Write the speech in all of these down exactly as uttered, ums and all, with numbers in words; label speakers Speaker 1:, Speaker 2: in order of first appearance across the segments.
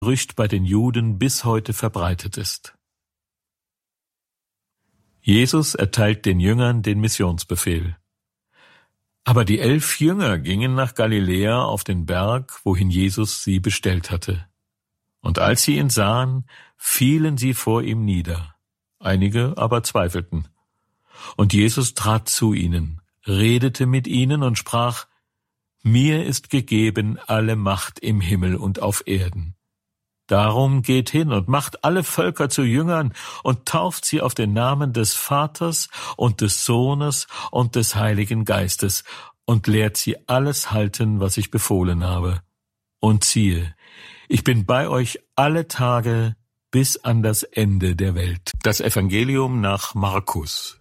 Speaker 1: Gerücht bei den Juden bis heute verbreitet ist. Jesus erteilt den Jüngern den Missionsbefehl. Aber die elf Jünger gingen nach Galiläa auf den Berg, wohin Jesus sie bestellt hatte. Und als sie ihn sahen, fielen sie vor ihm nieder. Einige aber zweifelten. Und Jesus trat zu ihnen, redete mit ihnen und sprach: Mir ist gegeben alle Macht im Himmel und auf Erden. Darum geht hin und macht alle Völker zu Jüngern und tauft sie auf den Namen des Vaters und des Sohnes und des Heiligen Geistes und lehrt sie alles halten, was ich befohlen habe. Und siehe, ich bin bei euch alle Tage bis an das Ende der Welt. Das Evangelium nach Markus.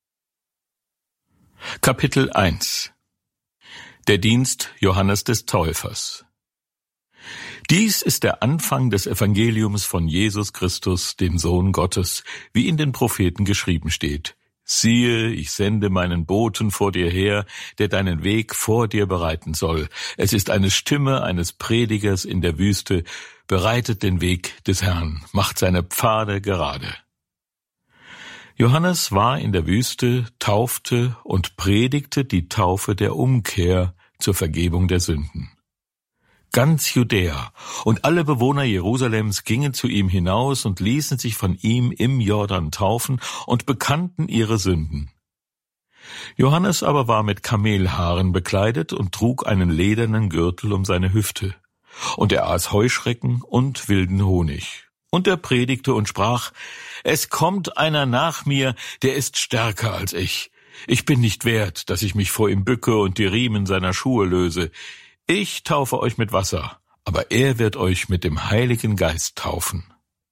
Speaker 1: Kapitel eins. Der Dienst Johannes des Täufers. Dies ist der Anfang des Evangeliums von Jesus Christus, dem Sohn Gottes, wie in den Propheten geschrieben steht. Siehe, ich sende meinen Boten vor dir her, der deinen Weg vor dir bereiten soll. Es ist eine Stimme eines Predigers in der Wüste, bereitet den Weg des Herrn, macht seine Pfade gerade. Johannes war in der Wüste, taufte und predigte die Taufe der Umkehr zur Vergebung der Sünden. Ganz Judäa und alle Bewohner Jerusalems gingen zu ihm hinaus und ließen sich von ihm im Jordan taufen und bekannten ihre Sünden. Johannes aber war mit Kamelhaaren bekleidet und trug einen ledernen Gürtel um seine Hüfte. Und er aß Heuschrecken und wilden Honig. Und er predigte und sprach: Es kommt einer nach mir, der ist stärker als ich. Ich bin nicht wert, dass ich mich vor ihm bücke und die Riemen seiner Schuhe löse. Ich taufe euch mit Wasser, aber er wird euch mit dem Heiligen Geist taufen.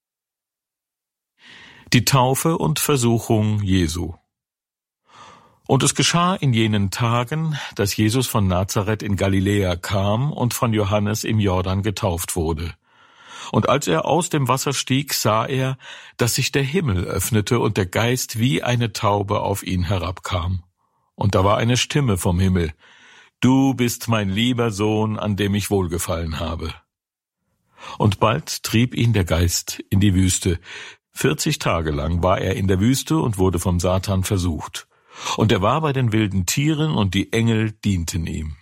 Speaker 1: Die Taufe und Versuchung Jesu. Und es geschah in jenen Tagen, dass Jesus von Nazareth in Galiläa kam und von Johannes im Jordan getauft wurde. Und als er aus dem Wasser stieg, sah er, dass sich der Himmel öffnete und der Geist wie eine Taube auf ihn herabkam. Und da war eine Stimme vom Himmel: Du bist mein lieber Sohn, an dem ich wohlgefallen habe. Und bald trieb ihn der Geist in die Wüste. Vierzig Tage lang war er in der Wüste und wurde vom Satan versucht. Und er war bei den wilden Tieren, und die Engel dienten ihm.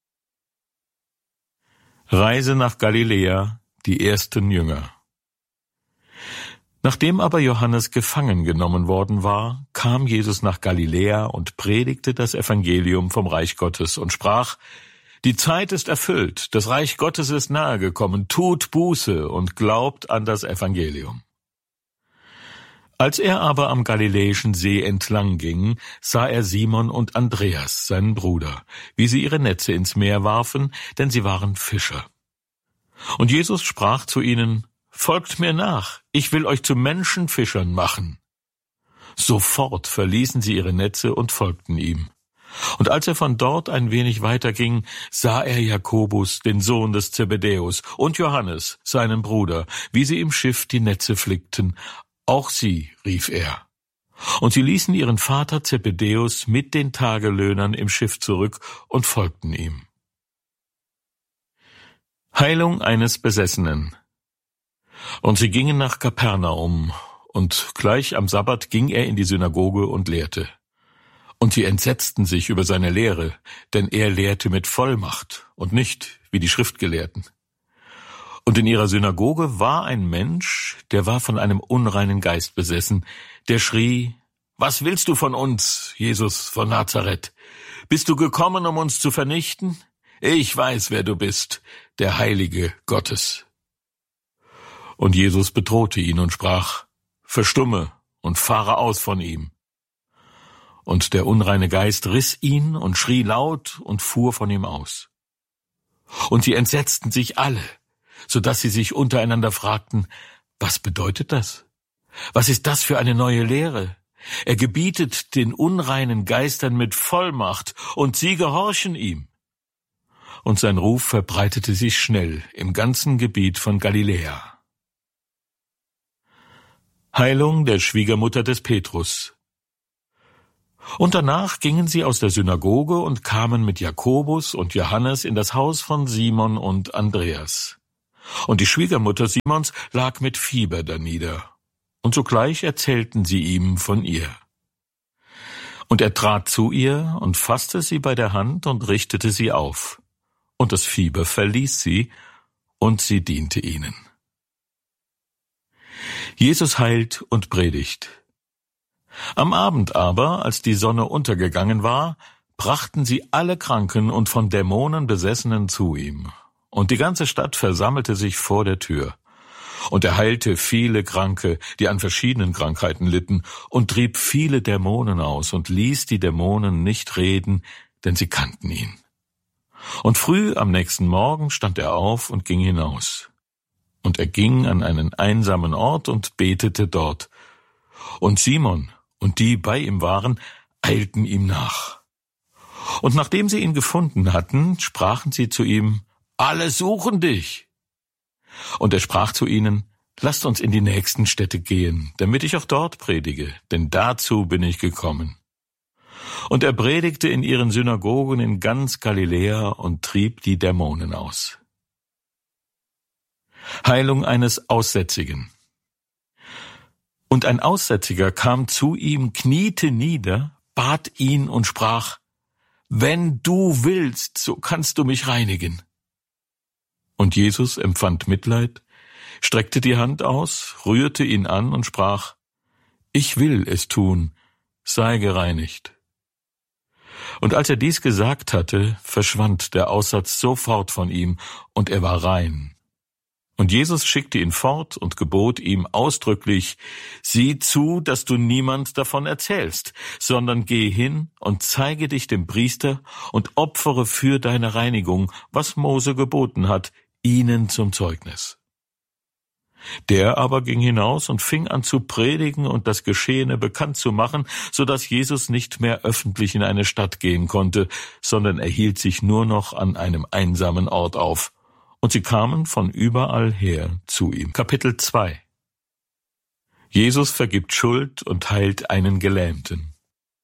Speaker 1: Reise nach Galiläa, die ersten Jünger. Nachdem aber Johannes gefangen genommen worden war, kam Jesus nach Galiläa und predigte das Evangelium vom Reich Gottes und sprach: Die Zeit ist erfüllt, das Reich Gottes ist nahegekommen, tut Buße und glaubt an das Evangelium. Als er aber am Galiläischen See entlang ging, sah er Simon und Andreas, seinen Bruder, wie sie ihre Netze ins Meer warfen, denn sie waren Fischer. Und Jesus sprach zu ihnen: Folgt mir nach, ich will euch zu Menschenfischern machen. Sofort verließen sie ihre Netze und folgten ihm. Und als er von dort ein wenig weiterging, sah er Jakobus, den Sohn des Zebedäus, und Johannes, seinen Bruder, wie sie im Schiff die Netze flickten. Auch sie, rief er. Und sie ließen ihren Vater Zebedäus mit den Tagelöhnern im Schiff zurück und folgten ihm. Heilung eines Besessenen. Und sie gingen nach Kapernaum, und gleich am Sabbat ging er in die Synagoge und lehrte. Und sie entsetzten sich über seine Lehre, denn er lehrte mit Vollmacht und nicht wie die Schriftgelehrten. Und in ihrer Synagoge war ein Mensch, der war von einem unreinen Geist besessen, der schrie: Was willst du von uns, Jesus von Nazareth? Bist du gekommen, um uns zu vernichten? Ich weiß, wer du bist, der Heilige Gottes. Und Jesus bedrohte ihn und sprach: Verstumme und fahre aus von ihm. Und der unreine Geist riss ihn und schrie laut und fuhr von ihm aus. Und sie entsetzten sich alle, so dass sie sich untereinander fragten: Was bedeutet das? Was ist das für eine neue Lehre? Er gebietet den unreinen Geistern mit Vollmacht, und sie gehorchen ihm. Und sein Ruf verbreitete sich schnell im ganzen Gebiet von Galiläa. Heilung der Schwiegermutter des Petrus. Und danach gingen sie aus der Synagoge und kamen mit Jakobus und Johannes in das Haus von Simon und Andreas. und die Schwiegermutter Simons lag mit Fieber danieder, und sogleich erzählten sie ihm von ihr. Und er trat zu ihr und fasste sie bei der Hand und richtete sie auf, und das Fieber verließ sie, und sie diente ihnen. Jesus heilt und predigt. Am Abend aber, als die Sonne untergegangen war, brachten sie alle Kranken und von Dämonen Besessenen zu ihm, und die ganze Stadt versammelte sich vor der Tür. Und er heilte viele Kranke, die an verschiedenen Krankheiten litten, und trieb viele Dämonen aus und ließ die Dämonen nicht reden, denn sie kannten ihn. Und früh am nächsten Morgen stand er auf und ging hinaus. Und er ging an einen einsamen Ort und betete dort. Und Simon und die bei ihm waren, eilten ihm nach. Und nachdem sie ihn gefunden hatten, sprachen sie zu ihm: Alle suchen dich. Und er sprach zu ihnen: Lasst uns in die nächsten Städte gehen, damit ich auch dort predige, denn dazu bin ich gekommen. Und er predigte in ihren Synagogen in ganz Galiläa und trieb die Dämonen aus. Heilung eines Aussätzigen. Und ein Aussätziger kam zu ihm, kniete nieder, bat ihn und sprach: Wenn du willst, so kannst du mich reinigen. Und Jesus empfand Mitleid, streckte die Hand aus, rührte ihn an und sprach: Ich will es tun, sei gereinigt. Und als er dies gesagt hatte, verschwand der Aussatz sofort von ihm, und er war rein. Und Jesus schickte ihn fort und gebot ihm ausdrücklich: Sieh zu, dass du niemand davon erzählst, sondern geh hin und zeige dich dem Priester und opfere für deine Reinigung, was Mose geboten hat, ihnen zum Zeugnis. Der aber ging hinaus und fing an zu predigen und das Geschehene bekannt zu machen, so dass Jesus nicht mehr öffentlich in eine Stadt gehen konnte, sondern er hielt sich nur noch an einem einsamen Ort auf. Und sie kamen von überall her zu ihm. Kapitel zwei. Jesus vergibt Schuld und heilt einen Gelähmten.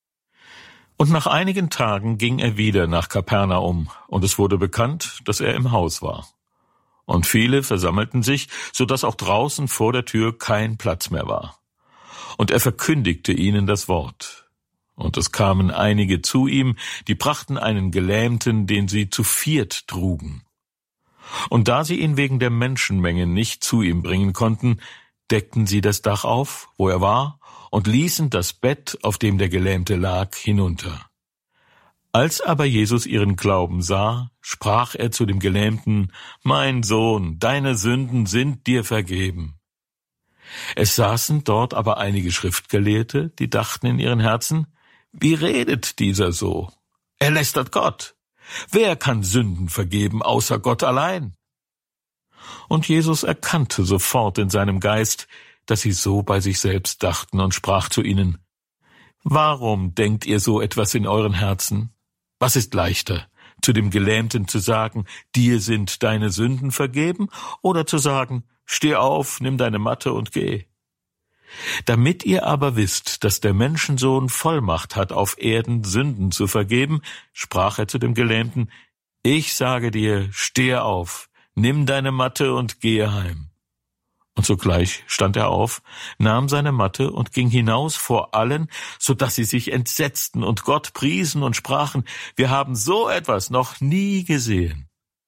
Speaker 1: Und nach einigen Tagen ging er wieder nach Kapernaum, und es wurde bekannt, dass er im Haus war. Und viele versammelten sich, so dass auch draußen vor der Tür kein Platz mehr war. Und er verkündigte ihnen das Wort. Und es kamen einige zu ihm, die brachten einen Gelähmten, den sie zu viert trugen. Und da sie ihn wegen der Menschenmenge nicht zu ihm bringen konnten, deckten sie das Dach auf, wo er war, und ließen das Bett, auf dem der Gelähmte lag, hinunter. Als aber Jesus ihren Glauben sah, sprach er zu dem Gelähmten: Mein Sohn, deine Sünden sind dir vergeben. Es saßen dort aber einige Schriftgelehrte, die dachten in ihren Herzen: Wie redet dieser so? Er lästert Gott. Wer kann Sünden vergeben, außer Gott allein? Und Jesus erkannte sofort in seinem Geist, dass sie so bei sich selbst dachten, und sprach zu ihnen: Warum denkt ihr so etwas in euren Herzen? Was ist leichter, zu dem Gelähmten zu sagen: Dir sind deine Sünden vergeben, oder zu sagen: Steh auf, nimm deine Matte und geh? Damit ihr aber wisst, dass der Menschensohn Vollmacht hat, auf Erden Sünden zu vergeben, sprach er zu dem Gelähmten: Ich sage dir, stehe auf, nimm deine Matte und gehe heim. Und sogleich stand er auf, nahm seine Matte und ging hinaus vor allen, so dass sie sich entsetzten und Gott priesen und sprachen: Wir haben so etwas noch nie gesehen.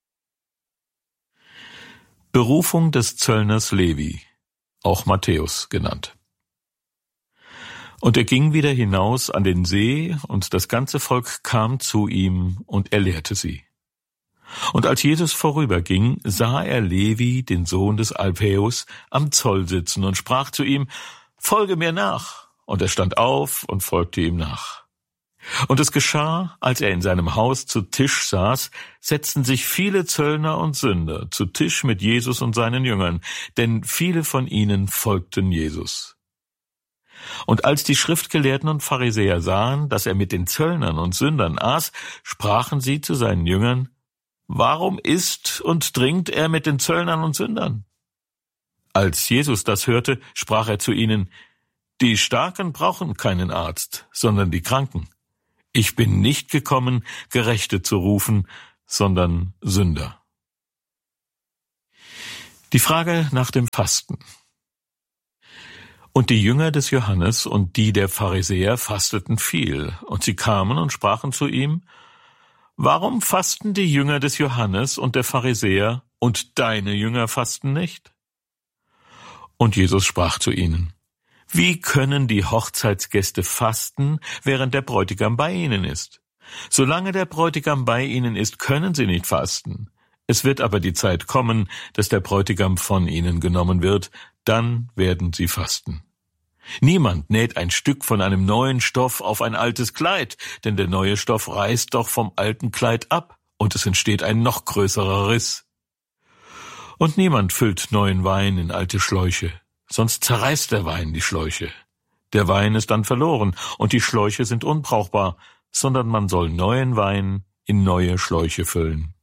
Speaker 1: Berufung des Zöllners Levi, auch Matthäus genannt. Und er ging wieder hinaus an den See, und das ganze Volk kam zu ihm, und er lehrte sie. Und als Jesus vorüberging, sah er Levi, den Sohn des Alphaeus, am Zoll sitzen und sprach zu ihm: Folge mir nach. Und er stand auf und folgte ihm nach. Und es geschah, als er in seinem Haus zu Tisch saß, setzten sich viele Zöllner und Sünder zu Tisch mit Jesus und seinen Jüngern, denn viele von ihnen folgten Jesus. Und als die Schriftgelehrten und Pharisäer sahen, dass er mit den Zöllnern und Sündern aß, sprachen sie zu seinen Jüngern: Warum isst und trinkt er mit den Zöllnern und Sündern? Als Jesus das hörte, sprach er zu ihnen: Die Starken brauchen keinen Arzt, sondern die Kranken. Ich bin nicht gekommen, Gerechte zu rufen, sondern Sünder. Die Frage nach dem Fasten. Und die Jünger des Johannes und die der Pharisäer fasteten viel, und sie kamen und sprachen zu ihm: Warum fasten die Jünger des Johannes und der Pharisäer, und deine Jünger fasten nicht? Und Jesus sprach zu ihnen: Wie können die Hochzeitsgäste fasten, während der Bräutigam bei ihnen ist? Solange der Bräutigam bei ihnen ist, können sie nicht fasten. Es wird aber die Zeit kommen, dass der Bräutigam von ihnen genommen wird, dann werden sie fasten. Niemand näht ein Stück von einem neuen Stoff auf ein altes Kleid, denn der neue Stoff reißt doch vom alten Kleid ab, und es entsteht ein noch größerer Riss. Und niemand füllt neuen Wein in alte Schläuche, sonst zerreißt der Wein die Schläuche. Der Wein ist dann verloren, und die Schläuche sind unbrauchbar, sondern man soll neuen Wein in neue Schläuche füllen.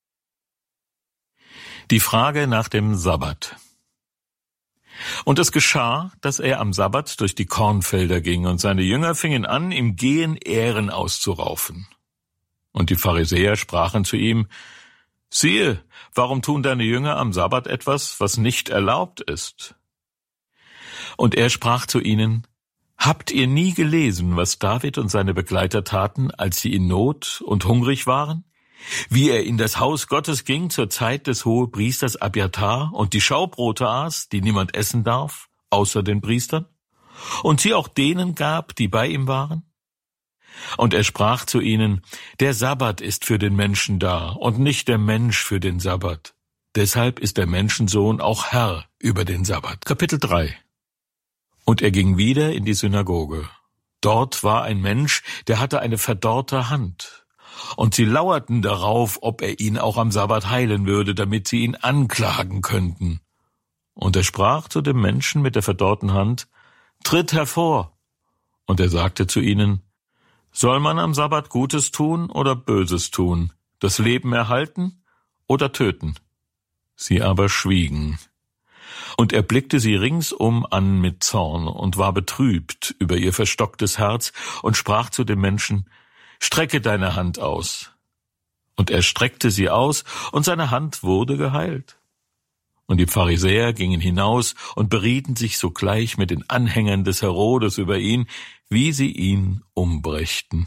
Speaker 1: Die Frage nach dem Sabbat. Und es geschah, dass er am Sabbat durch die Kornfelder ging, und seine Jünger fingen an, im Gehen Ähren auszuraufen. Und die Pharisäer sprachen zu ihm: Siehe, warum tun deine Jünger am Sabbat etwas, was nicht erlaubt ist? Und er sprach zu ihnen: Habt ihr nie gelesen, was David und seine Begleiter taten, als sie in Not und hungrig waren? Wie er in das Haus Gottes ging zur Zeit des Hohepriesters Abiathar und die Schaubrote aß, die niemand essen darf, außer den Priestern, und sie auch denen gab, die bei ihm waren? Und er sprach zu ihnen: Der Sabbat ist für den Menschen da und nicht der Mensch für den Sabbat. Deshalb ist der Menschensohn auch Herr über den Sabbat. Kapitel drei. Und er ging wieder in die Synagoge. Dort war ein Mensch, der hatte eine verdorrte Hand. Und sie lauerten darauf, ob er ihn auch am Sabbat heilen würde, damit sie ihn anklagen könnten. Und er sprach zu dem Menschen mit der verdorrten Hand: Tritt hervor. Und er sagte zu ihnen: Soll man am Sabbat Gutes tun oder Böses tun, das Leben erhalten oder töten? Sie aber schwiegen. Und er blickte sie ringsum an mit Zorn und war betrübt über ihr verstocktes Herz und sprach zu dem Menschen: Strecke deine Hand aus. Und er streckte sie aus, und seine Hand wurde geheilt. Und die Pharisäer gingen hinaus und berieten sich sogleich mit den Anhängern des Herodes über ihn, wie sie ihn umbrächten.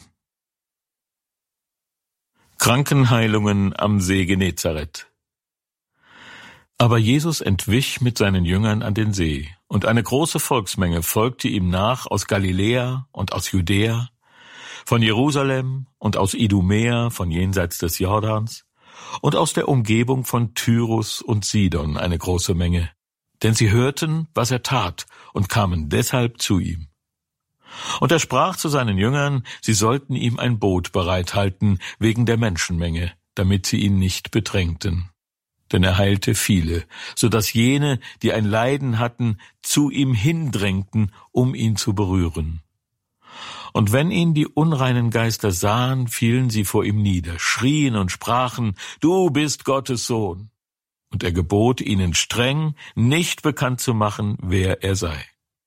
Speaker 1: Krankenheilungen am See Genezareth. Aber Jesus entwich mit seinen Jüngern an den See, und eine große Volksmenge folgte ihm nach aus Galiläa und aus Judäa, von Jerusalem und aus Idumea, von jenseits des Jordans, und aus der Umgebung von Tyrus und Sidon eine große Menge, denn sie hörten, was er tat, und kamen deshalb zu ihm. Und er sprach zu seinen Jüngern, sie sollten ihm ein Boot bereithalten wegen der Menschenmenge, damit sie ihn nicht bedrängten. Denn er heilte viele, so dass jene, die ein Leiden hatten, zu ihm hindrängten, um ihn zu berühren. Und wenn ihn die unreinen Geister sahen, fielen sie vor ihm nieder, schrien und sprachen: Du bist Gottes Sohn. Und er gebot ihnen streng, nicht bekannt zu machen, wer er sei.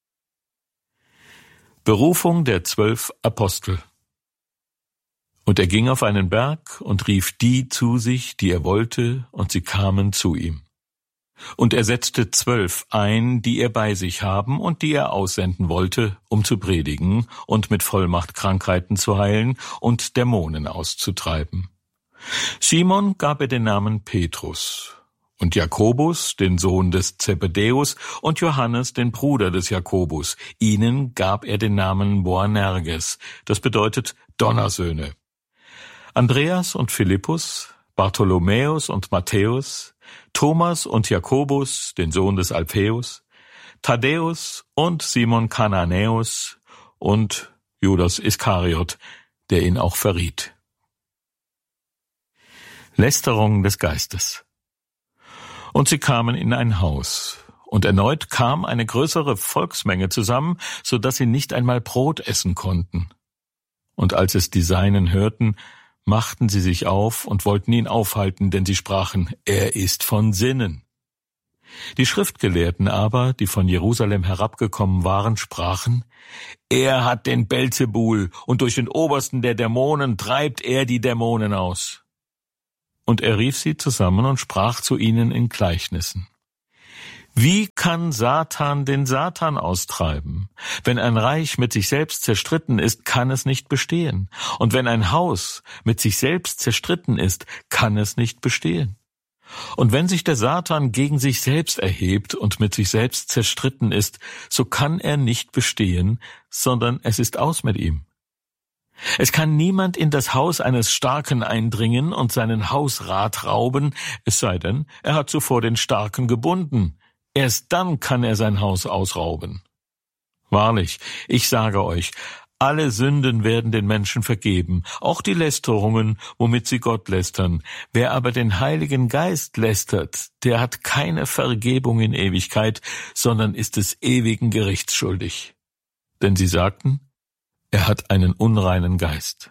Speaker 1: Berufung der zwölf Apostel. Und er ging auf einen Berg und rief die zu sich, die er wollte, und sie kamen zu ihm. Und er setzte zwölf ein, die er bei sich haben und die er aussenden wollte, um zu predigen und mit Vollmacht Krankheiten zu heilen und Dämonen auszutreiben. Simon gab er den Namen Petrus, und Jakobus, den Sohn des Zebedäus, und Johannes, den Bruder des Jakobus. Ihnen gab er den Namen Boanerges, das bedeutet Donnersöhne. Andreas und Philippus, Bartholomäus und Matthäus, Thomas und Jakobus, den Sohn des Alpheus, Thaddäus und Simon Kananäus und Judas Iskariot, der ihn auch verriet. Lästerung des Geistes. Und sie kamen in ein Haus, und erneut kam eine größere Volksmenge zusammen, so dass sie nicht einmal Brot essen konnten. Und als es die Seinen hörten, machten sie sich auf und wollten ihn aufhalten, denn sie sprachen: Er ist von Sinnen. Die Schriftgelehrten aber, die von Jerusalem herabgekommen waren, sprachen: Er hat den Belzebul, und durch den Obersten der Dämonen treibt er die Dämonen aus. Und er rief sie zusammen und sprach zu ihnen in Gleichnissen: Wie kann Satan den Satan austreiben? Wenn ein Reich mit sich selbst zerstritten ist, kann es nicht bestehen. Und wenn ein Haus mit sich selbst zerstritten ist, kann es nicht bestehen. Und wenn sich der Satan gegen sich selbst erhebt und mit sich selbst zerstritten ist, so kann er nicht bestehen, sondern es ist aus mit ihm. Es kann niemand in das Haus eines Starken eindringen und seinen Hausrat rauben, es sei denn, er hat zuvor den Starken gebunden. Erst dann kann er sein Haus ausrauben. Wahrlich, ich sage euch, alle Sünden werden den Menschen vergeben, auch die Lästerungen, womit sie Gott lästern. Wer aber den Heiligen Geist lästert, der hat keine Vergebung in Ewigkeit, sondern ist des ewigen Gerichts schuldig. Denn sie sagten, er hat einen unreinen Geist.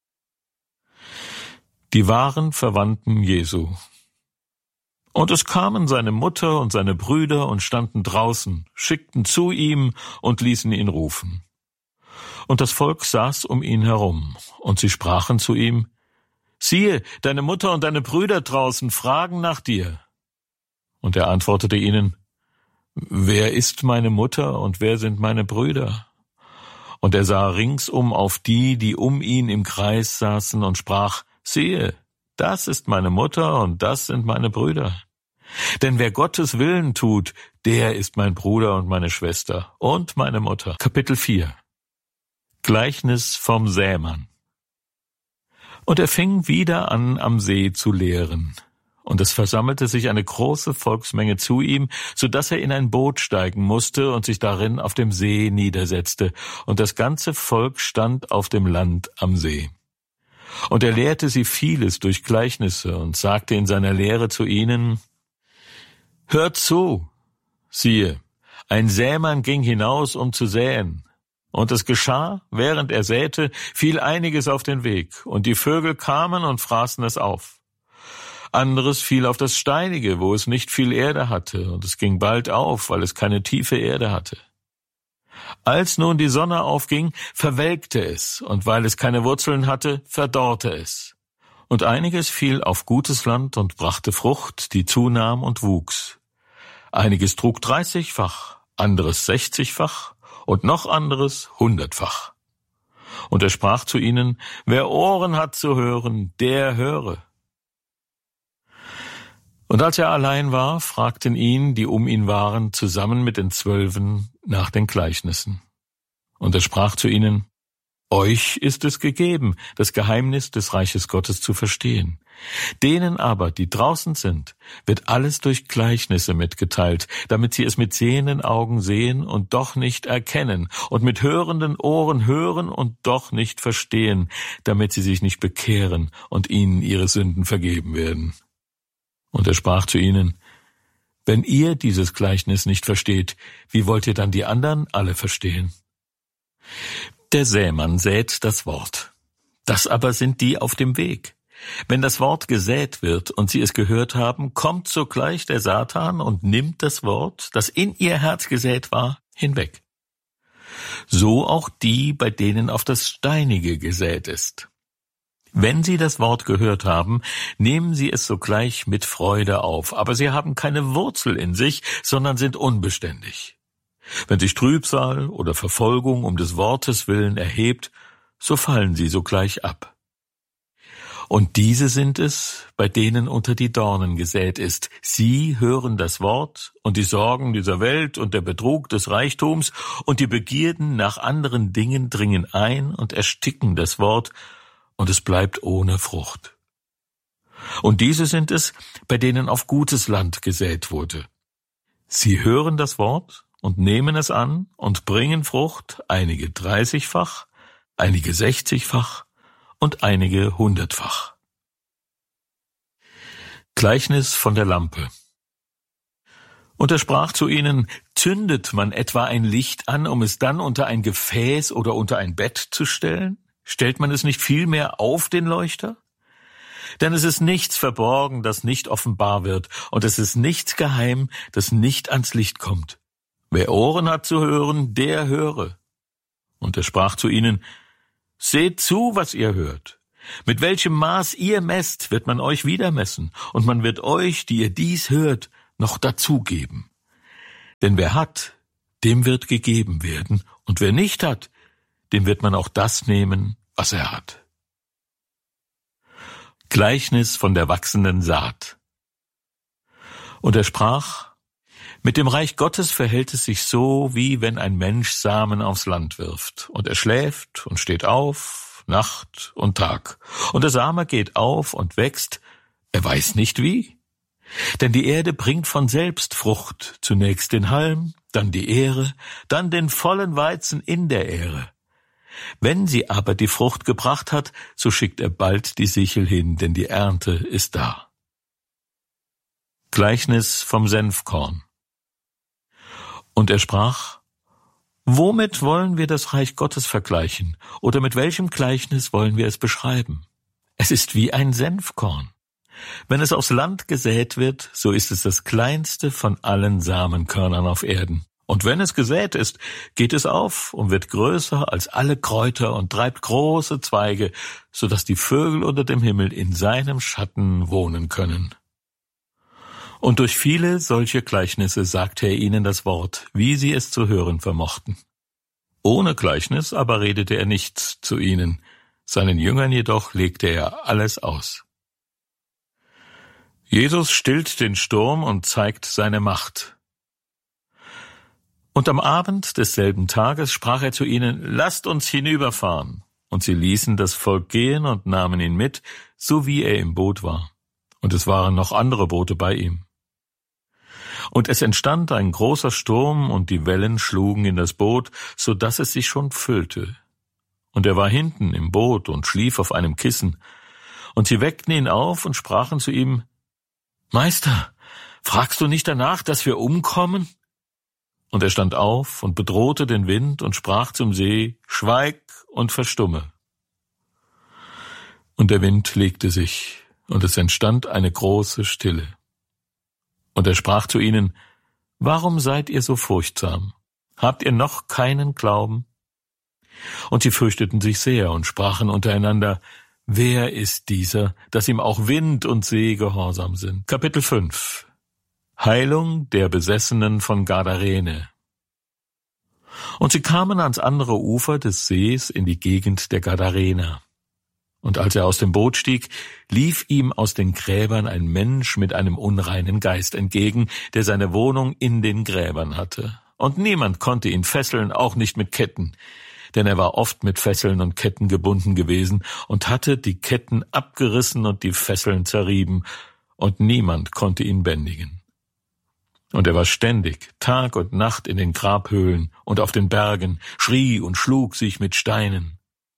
Speaker 1: Die wahren Verwandten Jesu. Und es kamen seine Mutter und seine Brüder und standen draußen, schickten zu ihm und ließen ihn rufen. Und das Volk saß um ihn herum, und sie sprachen zu ihm, siehe, deine Mutter und deine Brüder draußen fragen nach dir. Und er antwortete ihnen, wer ist meine Mutter und wer sind meine Brüder? Und er sah ringsum auf die, die um ihn im Kreis saßen, und sprach, siehe, das ist meine Mutter und das sind meine Brüder. Denn wer Gottes Willen tut, der ist mein Bruder und meine Schwester und meine Mutter. Kapitel vier. Gleichnis vom Sämann. Und er fing wieder an, am See zu lehren. Und es versammelte sich eine große Volksmenge zu ihm, so dass er in ein Boot steigen musste und sich darin auf dem See niedersetzte. Und das ganze Volk stand auf dem Land am See. Und er lehrte sie vieles durch Gleichnisse und sagte in seiner Lehre zu ihnen, hört zu, siehe, ein Sämann ging hinaus, um zu säen. Und es geschah, während er säte, fiel einiges auf den Weg, und die Vögel kamen und fraßen es auf. Anderes fiel auf das Steinige, wo es nicht viel Erde hatte, und es ging bald auf, weil es keine tiefe Erde hatte. Als nun die Sonne aufging, verwelkte es, und weil es keine Wurzeln hatte, verdorrte es. Und einiges fiel auf gutes Land und brachte Frucht, die zunahm und wuchs. Einiges trug dreißigfach, anderes sechzigfach und noch anderes hundertfach. Und er sprach zu ihnen, wer Ohren hat zu hören, der höre. Und als er allein war, fragten ihn, die um ihn waren, zusammen mit den Zwölfen nach den Gleichnissen. Und er sprach zu ihnen, euch ist es gegeben, das Geheimnis des Reiches Gottes zu verstehen. Denen aber, die draußen sind, wird alles durch Gleichnisse mitgeteilt, damit sie es mit sehenden Augen sehen und doch nicht erkennen, und mit hörenden Ohren hören und doch nicht verstehen, damit sie sich nicht bekehren und ihnen ihre Sünden vergeben werden. Und er sprach zu ihnen, wenn ihr dieses Gleichnis nicht versteht, wie wollt ihr dann die anderen alle verstehen? Der Sämann sät das Wort. Das aber sind die auf dem Weg. Wenn das Wort gesät wird und sie es gehört haben, kommt sogleich der Satan und nimmt das Wort, das in ihr Herz gesät war, hinweg. So auch die, bei denen auf das Steinige gesät ist. Wenn sie das Wort gehört haben, nehmen sie es sogleich mit Freude auf, aber sie haben keine Wurzel in sich, sondern sind unbeständig. Wenn sich Trübsal oder Verfolgung um des Wortes willen erhebt, so fallen sie sogleich ab. Und diese sind es, bei denen unter die Dornen gesät ist. Sie hören das Wort, und die Sorgen dieser Welt und der Betrug des Reichtums und die Begierden nach anderen Dingen dringen ein und ersticken das Wort, und es bleibt ohne Frucht. Und diese sind es, bei denen auf gutes Land gesät wurde. Sie hören das Wort und nehmen es an und bringen Frucht, einige dreißigfach, einige sechzigfach und einige hundertfach. Gleichnis von der Lampe. Und er sprach zu ihnen, zündet man etwa ein Licht an, um es dann unter ein Gefäß oder unter ein Bett zu stellen? Stellt man es nicht vielmehr auf den Leuchter? Denn es ist nichts verborgen, das nicht offenbar wird, und es ist nichts geheim, das nicht ans Licht kommt. Wer Ohren hat zu hören, der höre. Und er sprach zu ihnen, seht zu, was ihr hört. Mit welchem Maß ihr messt, wird man euch wieder messen, und man wird euch, die ihr dies hört, noch dazugeben. Denn wer hat, dem wird gegeben werden, und wer nicht hat, dem wird man auch das nehmen, was er hat. Gleichnis von der wachsenden Saat. Und er sprach: Mit dem Reich Gottes verhält es sich so, wie wenn ein Mensch Samen aufs Land wirft. Und er schläft und steht auf, Nacht und Tag. Und der Same geht auf und wächst, er weiß nicht wie. Denn die Erde bringt von selbst Frucht, zunächst den Halm, dann die Ähre, dann den vollen Weizen in der Ähre. Wenn sie aber die Frucht gebracht hat, so schickt er bald die Sichel hin, denn die Ernte ist da. Gleichnis vom Senfkorn. Und er sprach: Womit wollen wir das Reich Gottes vergleichen, oder mit welchem Gleichnis wollen wir es beschreiben? Es ist wie ein Senfkorn. Wenn es aufs Land gesät wird, so ist es das kleinste von allen Samenkörnern auf Erden. Und wenn es gesät ist, geht es auf und wird größer als alle Kräuter und treibt große Zweige, so dass die Vögel unter dem Himmel in seinem Schatten wohnen können. Und durch viele solche Gleichnisse sagte er ihnen das Wort, wie sie es zu hören vermochten. Ohne Gleichnis aber redete er nichts zu ihnen, seinen Jüngern jedoch legte er alles aus. Jesus stillt den Sturm und zeigt seine Macht. Und am Abend desselben Tages sprach er zu ihnen: Lasst uns hinüberfahren. Und sie ließen das Volk gehen und nahmen ihn mit, so wie er im Boot war. Und es waren noch andere Boote bei ihm. Und es entstand ein großer Sturm, und die Wellen schlugen in das Boot, so dass es sich schon füllte. Und er war hinten im Boot und schlief auf einem Kissen. Und sie weckten ihn auf und sprachen zu ihm: Meister, fragst du nicht danach, dass wir umkommen? Und er stand auf und bedrohte den Wind und sprach zum See: Schweig und verstumme. Und der Wind legte sich, und es entstand eine große Stille. Und er sprach zu ihnen: Warum seid ihr so furchtsam? Habt ihr noch keinen Glauben? Und sie fürchteten sich sehr und sprachen untereinander: Wer ist dieser, dass ihm auch Wind und See gehorsam sind? Kapitel fünf. Heilung der Besessenen von Gadarene. Und sie kamen ans andere Ufer des Sees in die Gegend der Gadarener. Und als er aus dem Boot stieg, lief ihm aus den Gräbern ein Mensch mit einem unreinen Geist entgegen, der seine Wohnung in den Gräbern hatte. Und niemand konnte ihn fesseln, auch nicht mit Ketten, denn er war oft mit Fesseln und Ketten gebunden gewesen und hatte die Ketten abgerissen und die Fesseln zerrieben, und niemand konnte ihn bändigen. Und er war ständig, Tag und Nacht in den Grabhöhlen und auf den Bergen, schrie und schlug sich mit Steinen.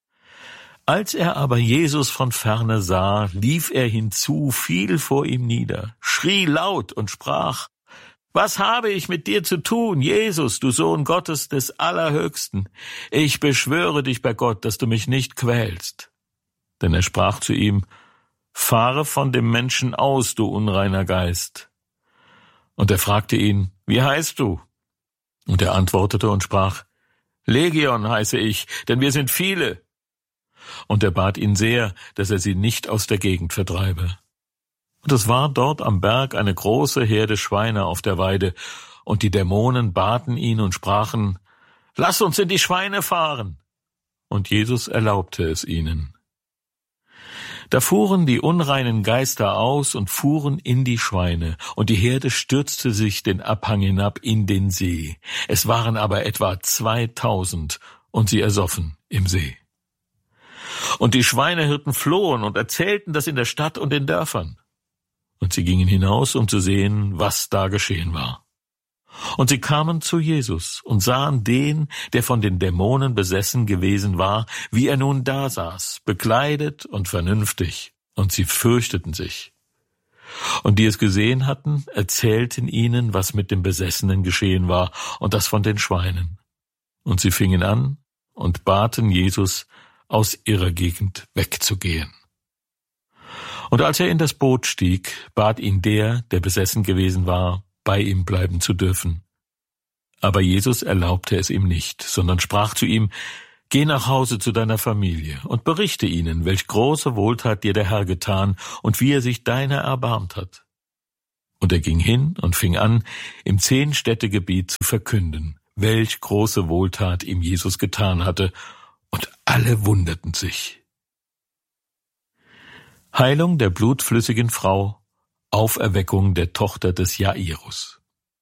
Speaker 1: Als er aber Jesus von ferne sah, lief er hinzu, fiel vor ihm nieder, schrie laut und sprach: Was habe ich mit dir zu tun, Jesus, du Sohn Gottes des Allerhöchsten? Ich beschwöre dich bei Gott, dass du mich nicht quälst. Denn er sprach zu ihm: Fahre von dem Menschen aus, du unreiner Geist. Und er fragte ihn: Wie heißt du? Und er antwortete und sprach: Legion heiße ich, denn wir sind viele. Und er bat ihn sehr, dass er sie nicht aus der Gegend vertreibe. Und es war dort am Berg eine große Herde Schweine auf der Weide, und die Dämonen baten ihn und sprachen: Lass uns in die Schweine fahren. Und Jesus erlaubte es ihnen. Da fuhren die unreinen Geister aus und fuhren in die Schweine, und die Herde stürzte sich den Abhang hinab in den See. Es waren aber etwa zweitausend, und sie ersoffen im See. Und die Schweinehirten flohen und erzählten das in der Stadt und den Dörfern. Und sie gingen hinaus, um zu sehen, was da geschehen war. Und sie kamen zu Jesus und sahen den, der von den Dämonen besessen gewesen war, wie er nun da saß, bekleidet und vernünftig, und sie fürchteten sich. Und die es gesehen hatten, erzählten ihnen, was mit dem Besessenen geschehen war, und das von den Schweinen. Und sie fingen an und baten Jesus, aus ihrer Gegend wegzugehen. Und als er in das Boot stieg, bat ihn der, der besessen gewesen war, bei ihm bleiben zu dürfen. Aber Jesus erlaubte es ihm nicht, sondern sprach zu ihm: Geh nach Hause zu deiner Familie und berichte ihnen, welch große Wohltat dir der Herr getan und wie er sich deiner erbarmt hat. Und er ging hin und fing an, im Zehn-Städte-Gebiet zu verkünden, welch große Wohltat ihm Jesus getan hatte, und alle wunderten sich. Heilung der blutflüssigen Frau, Auferweckung der Tochter des Jairus.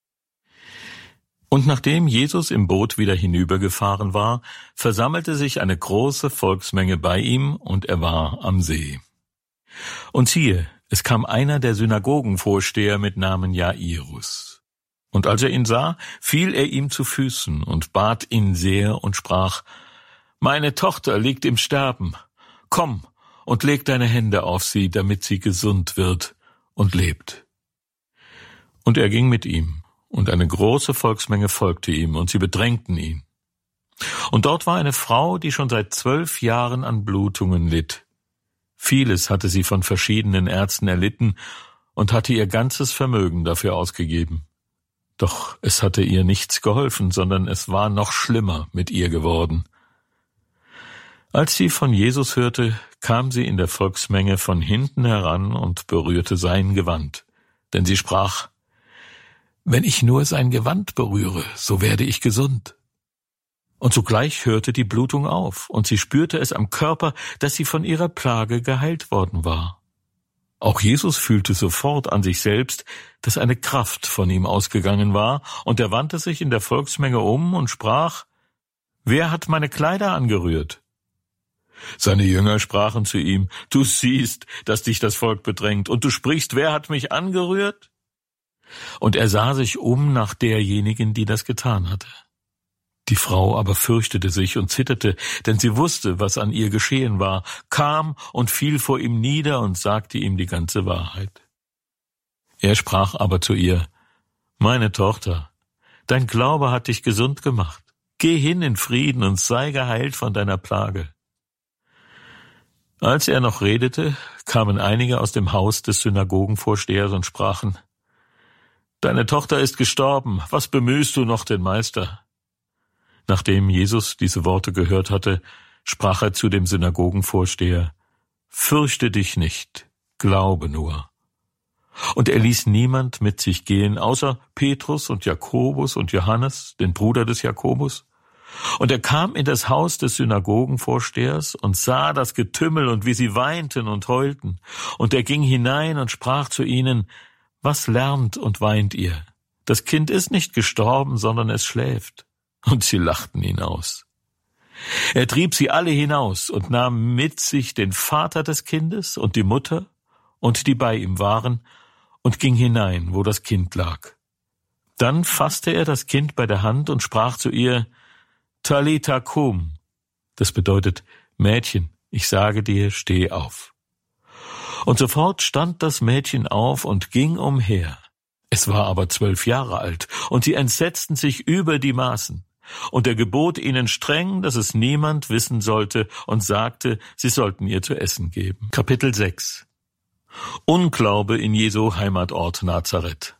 Speaker 1: Und nachdem Jesus im Boot wieder hinübergefahren war, versammelte sich eine große Volksmenge bei ihm, und er war am See. Und siehe, es kam einer der Synagogenvorsteher mit Namen Jairus. Und als er ihn sah, fiel er ihm zu Füßen und bat ihn sehr und sprach: »Meine Tochter liegt im Sterben. Komm und leg deine Hände auf sie, damit sie gesund wird und lebt.« Und er ging mit ihm, und eine große Volksmenge folgte ihm, und sie bedrängten ihn. Und dort war eine Frau, die schon seit zwölf Jahren an Blutungen litt. Vieles hatte sie von verschiedenen Ärzten erlitten und hatte ihr ganzes Vermögen dafür ausgegeben. Doch es hatte ihr nichts geholfen, sondern es war noch schlimmer mit ihr geworden. Als sie von Jesus hörte, kam sie in der Volksmenge von hinten heran und berührte sein Gewand, denn sie sprach: »Wenn ich nur sein Gewand berühre, so werde ich gesund.« Und sogleich hörte die Blutung auf, und sie spürte es am Körper, dass sie von ihrer Plage geheilt worden war. Auch Jesus fühlte sofort an sich selbst, dass eine Kraft von ihm ausgegangen war, und er wandte sich in der Volksmenge um und sprach: »Wer hat meine Kleider angerührt?« Seine Jünger sprachen zu ihm: »Du siehst, dass dich das Volk bedrängt, und du sprichst: wer hat mich angerührt?« Und er sah sich um nach derjenigen, die das getan hatte. Die Frau aber fürchtete sich und zitterte, denn sie wusste, was an ihr geschehen war, kam und fiel vor ihm nieder und sagte ihm die ganze Wahrheit. Er sprach aber zu ihr: »Meine Tochter, dein Glaube hat dich gesund gemacht. Geh hin in Frieden und sei geheilt von deiner Plage.« Als er noch redete, kamen einige aus dem Haus des Synagogenvorstehers und sprachen: »Deine Tochter ist gestorben, was bemühst du noch den Meister?« Nachdem Jesus diese Worte gehört hatte, sprach er zu dem Synagogenvorsteher: »Fürchte dich nicht, glaube nur.« Und er ließ niemand mit sich gehen, außer Petrus und Jakobus und Johannes, den Bruder des Jakobus. Und er kam in das Haus des Synagogenvorstehers und sah das Getümmel und wie sie weinten und heulten. Und er ging hinein und sprach zu ihnen: »Was lärmt und weint ihr? Das Kind ist nicht gestorben, sondern es schläft.« Und sie lachten ihn aus. Er trieb sie alle hinaus und nahm mit sich den Vater des Kindes und die Mutter und die bei ihm waren und ging hinein, wo das Kind lag. Dann fasste er das Kind bei der Hand und sprach zu ihr: »Talitha kum«, das bedeutet: »Mädchen, ich sage dir, steh auf.« Und sofort stand das Mädchen auf und ging umher. Es war aber zwölf Jahre alt, und sie entsetzten sich über die Maßen. Und er gebot ihnen streng, dass es niemand wissen sollte, und sagte, sie sollten ihr zu essen geben. Kapitel sechs. Unglaube in Jesu Heimatort Nazareth.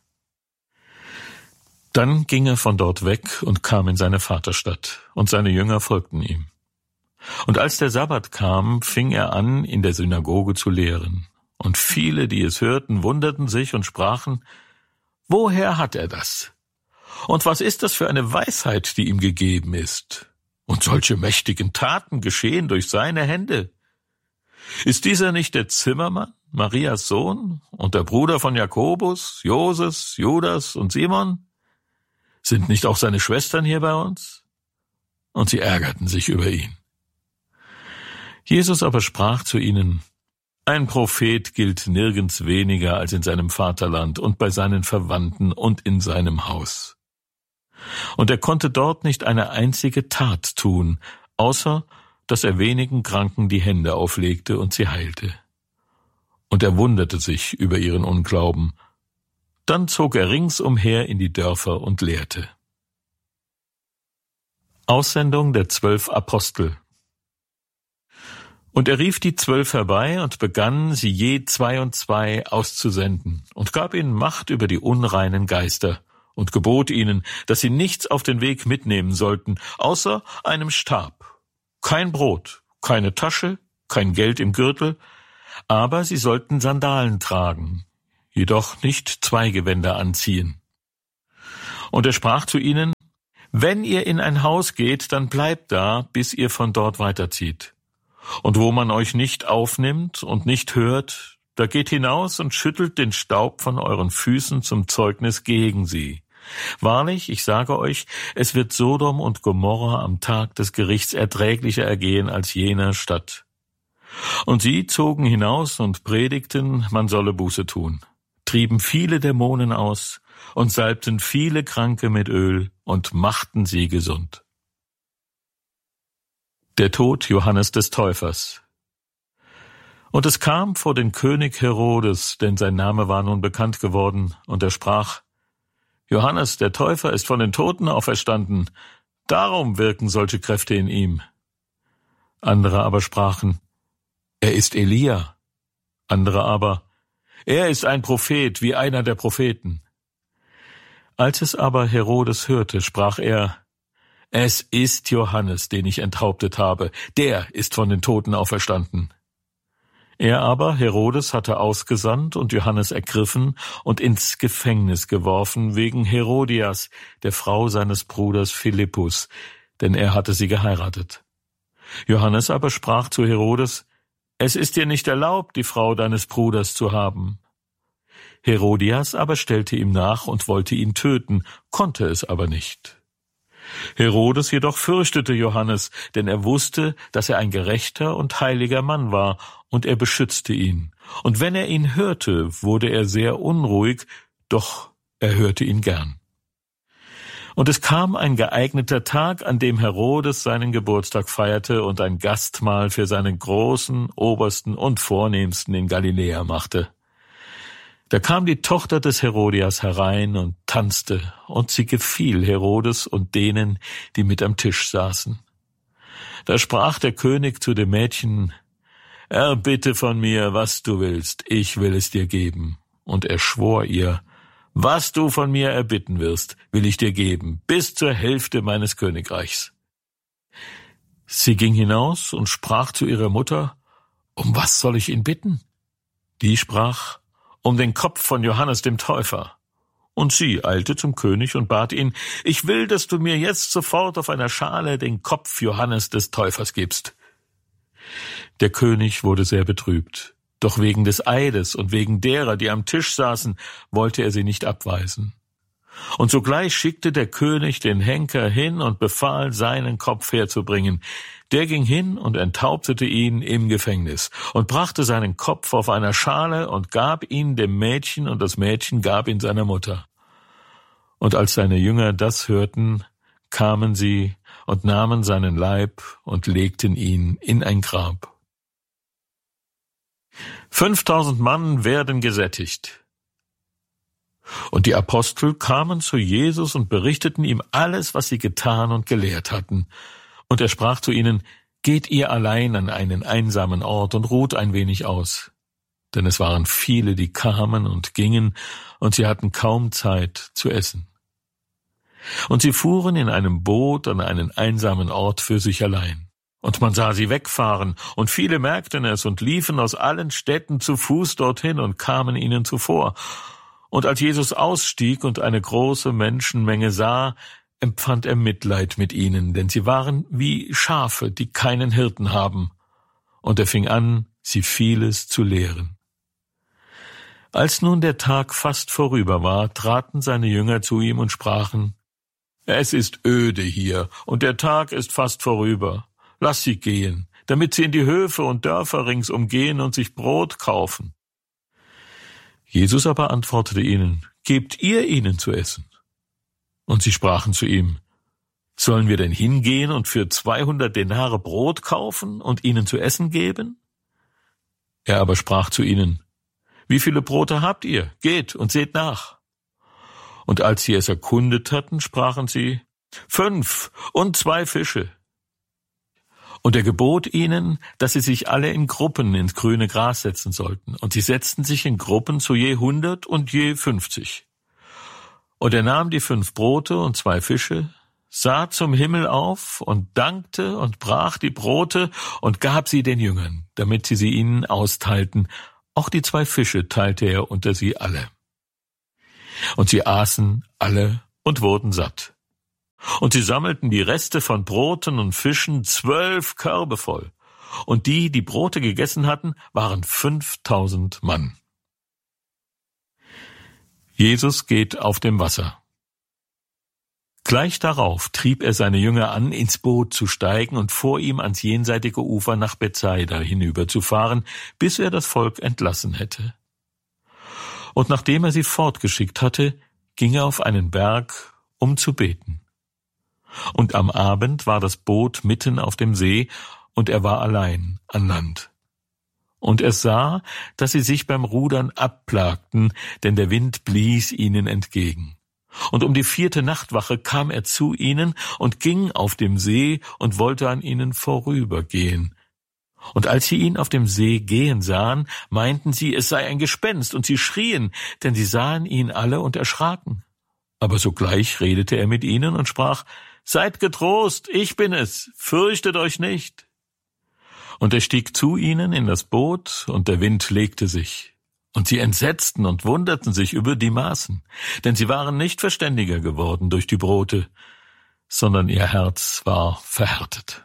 Speaker 1: Dann ging er von dort weg und kam in seine Vaterstadt, und seine Jünger folgten ihm. Und als der Sabbat kam, fing er an, in der Synagoge zu lehren. Und viele, die es hörten, wunderten sich und sprachen: »Woher hat er das? Und was ist das für eine Weisheit, die ihm gegeben ist? Und solche mächtigen Taten geschehen durch seine Hände. Ist dieser nicht der Zimmermann, Marias Sohn, und der Bruder von Jakobus, Joses, Judas und Simon? Sind nicht auch seine Schwestern hier bei uns?« Und sie ärgerten sich über ihn. Jesus aber sprach zu ihnen: »Ein Prophet gilt nirgends weniger als in seinem Vaterland und bei seinen Verwandten und in seinem Haus.« Und er konnte dort nicht eine einzige Tat tun, außer dass er wenigen Kranken die Hände auflegte und sie heilte. Und er wunderte sich über ihren Unglauben. Dann zog er ringsumher in die Dörfer und lehrte. Aussendung der zwölf Apostel. Und er rief die Zwölf herbei und begann, sie je zwei und zwei auszusenden und gab ihnen Macht über die unreinen Geister und gebot ihnen, dass sie nichts auf den Weg mitnehmen sollten, außer einem Stab, kein Brot, keine Tasche, kein Geld im Gürtel, aber sie sollten Sandalen tragen, jedoch nicht zwei Gewänder anziehen. Und er sprach zu ihnen: Wenn ihr in ein Haus geht, dann bleibt da, bis ihr von dort weiterzieht. Und wo man euch nicht aufnimmt und nicht hört, da geht hinaus und schüttelt den Staub von euren Füßen zum Zeugnis gegen sie. Wahrlich, ich sage euch, es wird Sodom und Gomorra am Tag des Gerichts erträglicher ergehen als jener Stadt. Und sie zogen hinaus und predigten, man solle Buße tun, trieben viele Dämonen aus und salbten viele Kranke mit Öl und machten sie gesund. Der Tod Johannes des Täufers. Und es kam vor den König Herodes, denn sein Name war nun bekannt geworden, und er sprach: Johannes der Täufer ist von den Toten auferstanden, darum wirken solche Kräfte in ihm. Andere aber sprachen: Er ist Elia. Andere aber: Er ist ein Prophet, wie einer der Propheten. Als es aber Herodes hörte, sprach er: Es ist Johannes, den ich enthauptet habe, der ist von den Toten auferstanden. Er aber, Herodes, hatte ausgesandt und Johannes ergriffen und ins Gefängnis geworfen wegen Herodias, der Frau seines Bruders Philippus, denn er hatte sie geheiratet. Johannes aber sprach zu Herodes: Es ist dir nicht erlaubt, die Frau deines Bruders zu haben. Herodias aber stellte ihm nach und wollte ihn töten, konnte es aber nicht. Herodes jedoch fürchtete Johannes, denn er wusste, dass er ein gerechter und heiliger Mann war, und er beschützte ihn. Und wenn er ihn hörte, wurde er sehr unruhig, doch er hörte ihn gern. Und es kam ein geeigneter Tag, an dem Herodes seinen Geburtstag feierte und ein Gastmahl für seinen Großen, Obersten und Vornehmsten in Galiläa machte. Da kam die Tochter des Herodias herein und tanzte, und sie gefiel Herodes und denen, die mit am Tisch saßen. Da sprach der König zu dem Mädchen: Erbitte von mir, was du willst, ich will es dir geben. Und er schwor ihr: Was du von mir erbitten wirst, will ich dir geben, bis zur Hälfte meines Königreichs. Sie ging hinaus und sprach zu ihrer Mutter: Um was soll ich ihn bitten? Die sprach: Um den Kopf von Johannes dem Täufer. Und sie eilte zum König und bat ihn: Ich will, dass du mir jetzt sofort auf einer Schale den Kopf Johannes des Täufers gibst. Der König wurde sehr betrübt, doch wegen des Eides und wegen derer, die am Tisch saßen, wollte er sie nicht abweisen. Und sogleich schickte der König den Henker hin und befahl, seinen Kopf herzubringen. Der ging hin und enthauptete ihn im Gefängnis und brachte seinen Kopf auf einer Schale und gab ihn dem Mädchen, und das Mädchen gab ihn seiner Mutter. Und als seine Jünger das hörten, kamen sie und nahmen seinen Leib und legten ihn in ein Grab. Fünftausend Mann werden gesättigt. Und die Apostel kamen zu Jesus und berichteten ihm alles, was sie getan und gelehrt hatten. Und er sprach zu ihnen: Geht ihr allein an einen einsamen Ort und ruht ein wenig aus. Denn es waren viele, die kamen und gingen, und sie hatten kaum Zeit zu essen. Und sie fuhren in einem Boot an einen einsamen Ort für sich allein. Und man sah sie wegfahren, und viele merkten es und liefen aus allen Städten zu Fuß dorthin und kamen ihnen zuvor. Und als Jesus ausstieg und eine große Menschenmenge sah, empfand er Mitleid mit ihnen, denn sie waren wie Schafe, die keinen Hirten haben. Und er fing an, sie vieles zu lehren. Als nun der Tag fast vorüber war, traten seine Jünger zu ihm und sprachen: Es ist öde hier, und der Tag ist fast vorüber. Lass sie gehen, damit sie in die Höfe und Dörfer ringsum gehen und sich Brot kaufen. Jesus aber antwortete ihnen: Gebt ihr ihnen zu essen. Und sie sprachen zu ihm: Sollen wir denn hingehen und für zweihundert Denare Brot kaufen und ihnen zu essen geben? Er aber sprach zu ihnen: Wie viele Brote habt ihr? Geht und seht nach. Und als sie es erkundet hatten, sprachen sie: Fünf und zwei Fische. Und er gebot ihnen, dass sie sich alle in Gruppen ins grüne Gras setzen sollten. Und sie setzten sich in Gruppen zu je hundert und je fünfzig. Und er nahm die fünf Brote und zwei Fische, sah zum Himmel auf und dankte und brach die Brote und gab sie den Jüngern, damit sie sie ihnen austeilten, Auch die zwei Fische teilte er unter sie alle. Und sie aßen alle und wurden satt. Und sie sammelten die Reste von Broten und Fischen, zwölf Körbe voll. Und die, die Brote gegessen hatten, waren fünftausend Mann. Jesus geht auf dem Wasser. Gleich darauf trieb er seine Jünger an, ins Boot zu steigen und vor ihm ans jenseitige Ufer nach Bethsaida hinüberzufahren, bis er das Volk entlassen hätte. Und nachdem er sie fortgeschickt hatte, ging er auf einen Berg, um zu beten. Und am Abend war das Boot mitten auf dem See, und er war allein an Land. Und er sah, dass sie sich beim Rudern abplagten, denn der Wind blies ihnen entgegen. Und um die vierte Nachtwache kam er zu ihnen und ging auf dem See und wollte an ihnen vorübergehen. Und als sie ihn auf dem See gehen sahen, meinten sie, es sei ein Gespenst, und sie schrien, denn sie sahen ihn alle und erschraken. Aber sogleich redete er mit ihnen und sprach, »Seid getrost, ich bin es, fürchtet euch nicht.« Und er stieg zu ihnen in das Boot, und der Wind legte sich. Und sie entsetzten und wunderten sich über die Maßen, denn sie waren nicht verständiger geworden durch die Brote, sondern ihr Herz war verhärtet.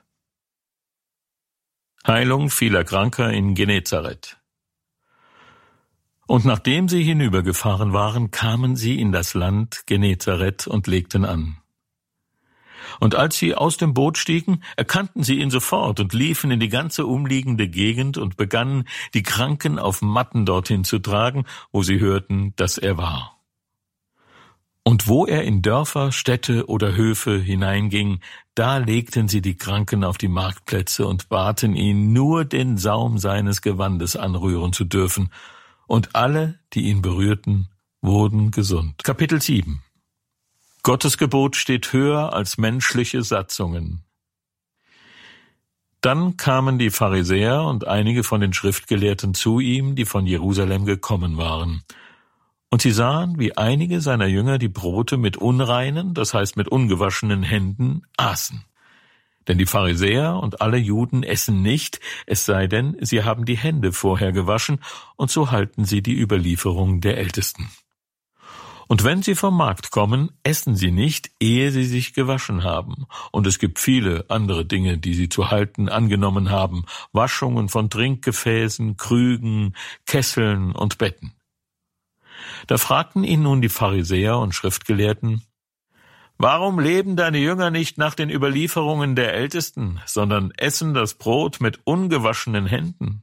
Speaker 1: Heilung vieler Kranker in Genezareth. Und nachdem sie hinübergefahren waren, kamen sie in das Land Genezareth und legten an. Und als sie aus dem Boot stiegen, erkannten sie ihn sofort und liefen in die ganze umliegende Gegend und begannen, die Kranken auf Matten dorthin zu tragen, wo sie hörten, dass er war. Und wo er in Dörfer, Städte oder Höfe hineinging, da legten sie die Kranken auf die Marktplätze und baten ihn, nur den Saum seines Gewandes anrühren zu dürfen. Und alle, die ihn berührten, wurden gesund. Kapitel sieben. Gottes Gebot steht höher als menschliche Satzungen. Dann kamen die Pharisäer und einige von den Schriftgelehrten zu ihm, die von Jerusalem gekommen waren. Und sie sahen, wie einige seiner Jünger die Brote mit unreinen, das heißt mit ungewaschenen Händen, aßen. Denn die Pharisäer und alle Juden essen nicht, es sei denn, sie haben die Hände vorher gewaschen, und so halten sie die Überlieferung der Ältesten. Und wenn sie vom Markt kommen, essen sie nicht, ehe sie sich gewaschen haben. Und es gibt viele andere Dinge, die sie zu halten angenommen haben, Waschungen von Trinkgefäßen, Krügen, Kesseln und Betten. Da fragten ihn nun die Pharisäer und Schriftgelehrten, »Warum leben deine Jünger nicht nach den Überlieferungen der Ältesten, sondern essen das Brot mit ungewaschenen Händen?«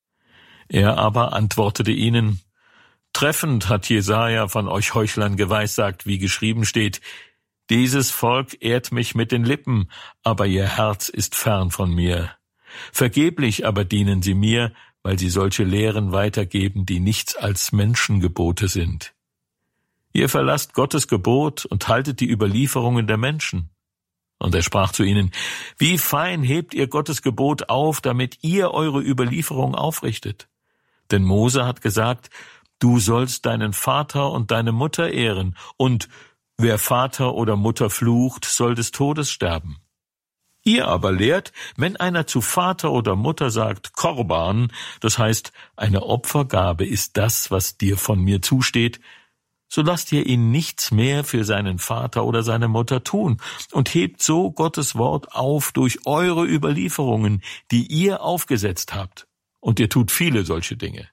Speaker 1: Er aber antwortete ihnen, »Treffend hat Jesaja von euch Heuchlern geweissagt, wie geschrieben steht, dieses Volk ehrt mich mit den Lippen, aber ihr Herz ist fern von mir. Vergeblich aber dienen sie mir, weil sie solche Lehren weitergeben, die nichts als Menschengebote sind. Ihr verlasst Gottes Gebot und haltet die Überlieferungen der Menschen.« Und er sprach zu ihnen, »Wie fein hebt ihr Gottes Gebot auf, damit ihr eure Überlieferung aufrichtet. Denn Mose hat gesagt, du sollst deinen Vater und deine Mutter ehren, und wer Vater oder Mutter flucht, soll des Todes sterben. Ihr aber lehrt, wenn einer zu Vater oder Mutter sagt, Korban, das heißt, eine Opfergabe ist das, was dir von mir zusteht, so lasst ihr ihn nichts mehr für seinen Vater oder seine Mutter tun und hebt so Gottes Wort auf durch eure Überlieferungen, die ihr aufgesetzt habt. Und ihr tut viele solche Dinge.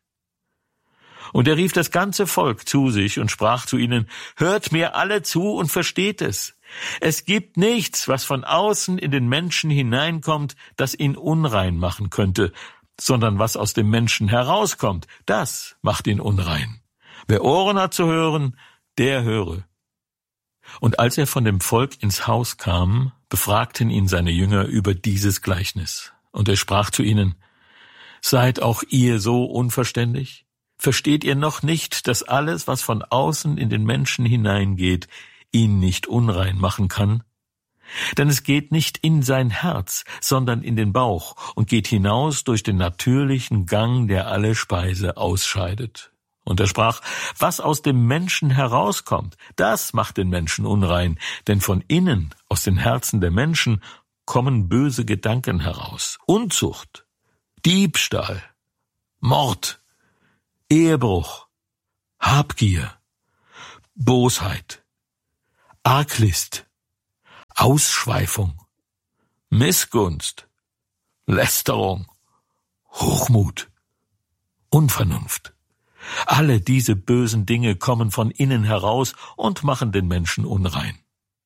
Speaker 1: Und er rief das ganze Volk zu sich und sprach zu ihnen, hört mir alle zu und versteht es. Es gibt nichts, was von außen in den Menschen hineinkommt, das ihn unrein machen könnte, sondern was aus dem Menschen herauskommt, das macht ihn unrein. Wer Ohren hat zu hören, der höre. Und als er von dem Volk ins Haus kam, befragten ihn seine Jünger über dieses Gleichnis. Und er sprach zu ihnen, seid auch ihr so unverständig? Versteht ihr noch nicht, dass alles, was von außen in den Menschen hineingeht, ihn nicht unrein machen kann? Denn es geht nicht in sein Herz, sondern in den Bauch und geht hinaus durch den natürlichen Gang, der alle Speise ausscheidet. Und er sprach, was aus dem Menschen herauskommt, das macht den Menschen unrein, denn von innen, aus den Herzen der Menschen, kommen böse Gedanken heraus, Unzucht, Diebstahl, Mord, Ehebruch, Habgier, Bosheit, Arglist, Ausschweifung, Missgunst, Lästerung, Hochmut, Unvernunft. Alle diese bösen Dinge kommen von innen heraus und machen den Menschen unrein.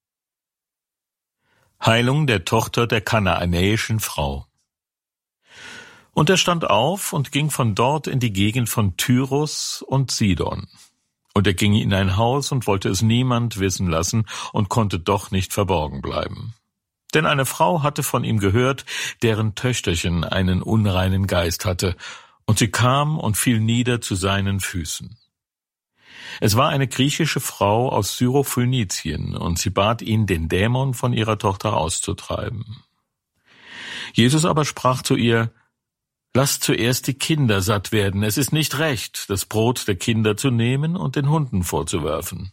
Speaker 1: Heilung der Tochter der kanaanäischen Frau. Und er stand auf und ging von dort in die Gegend von Tyrus und Sidon. Und er ging in ein Haus und wollte es niemand wissen lassen und konnte doch nicht verborgen bleiben. Denn eine Frau hatte von ihm gehört, deren Töchterchen einen unreinen Geist hatte, und sie kam und fiel nieder zu seinen Füßen. Es war eine griechische Frau aus Syrophönizien, und sie bat ihn, den Dämon von ihrer Tochter auszutreiben. Jesus aber sprach zu ihr: Lasst zuerst die Kinder satt werden, es ist nicht recht, das Brot der Kinder zu nehmen und den Hunden vorzuwerfen.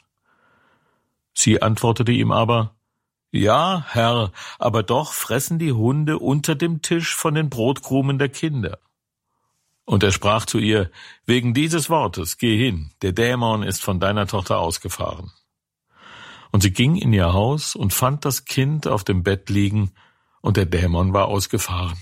Speaker 1: Sie antwortete ihm aber: Ja, Herr, aber doch fressen die Hunde unter dem Tisch von den Brotkrumen der Kinder. Und er sprach zu ihr: Wegen dieses Wortes, geh hin, der Dämon ist von deiner Tochter ausgefahren. Und sie ging in ihr Haus und fand das Kind auf dem Bett liegen, und der Dämon war ausgefahren.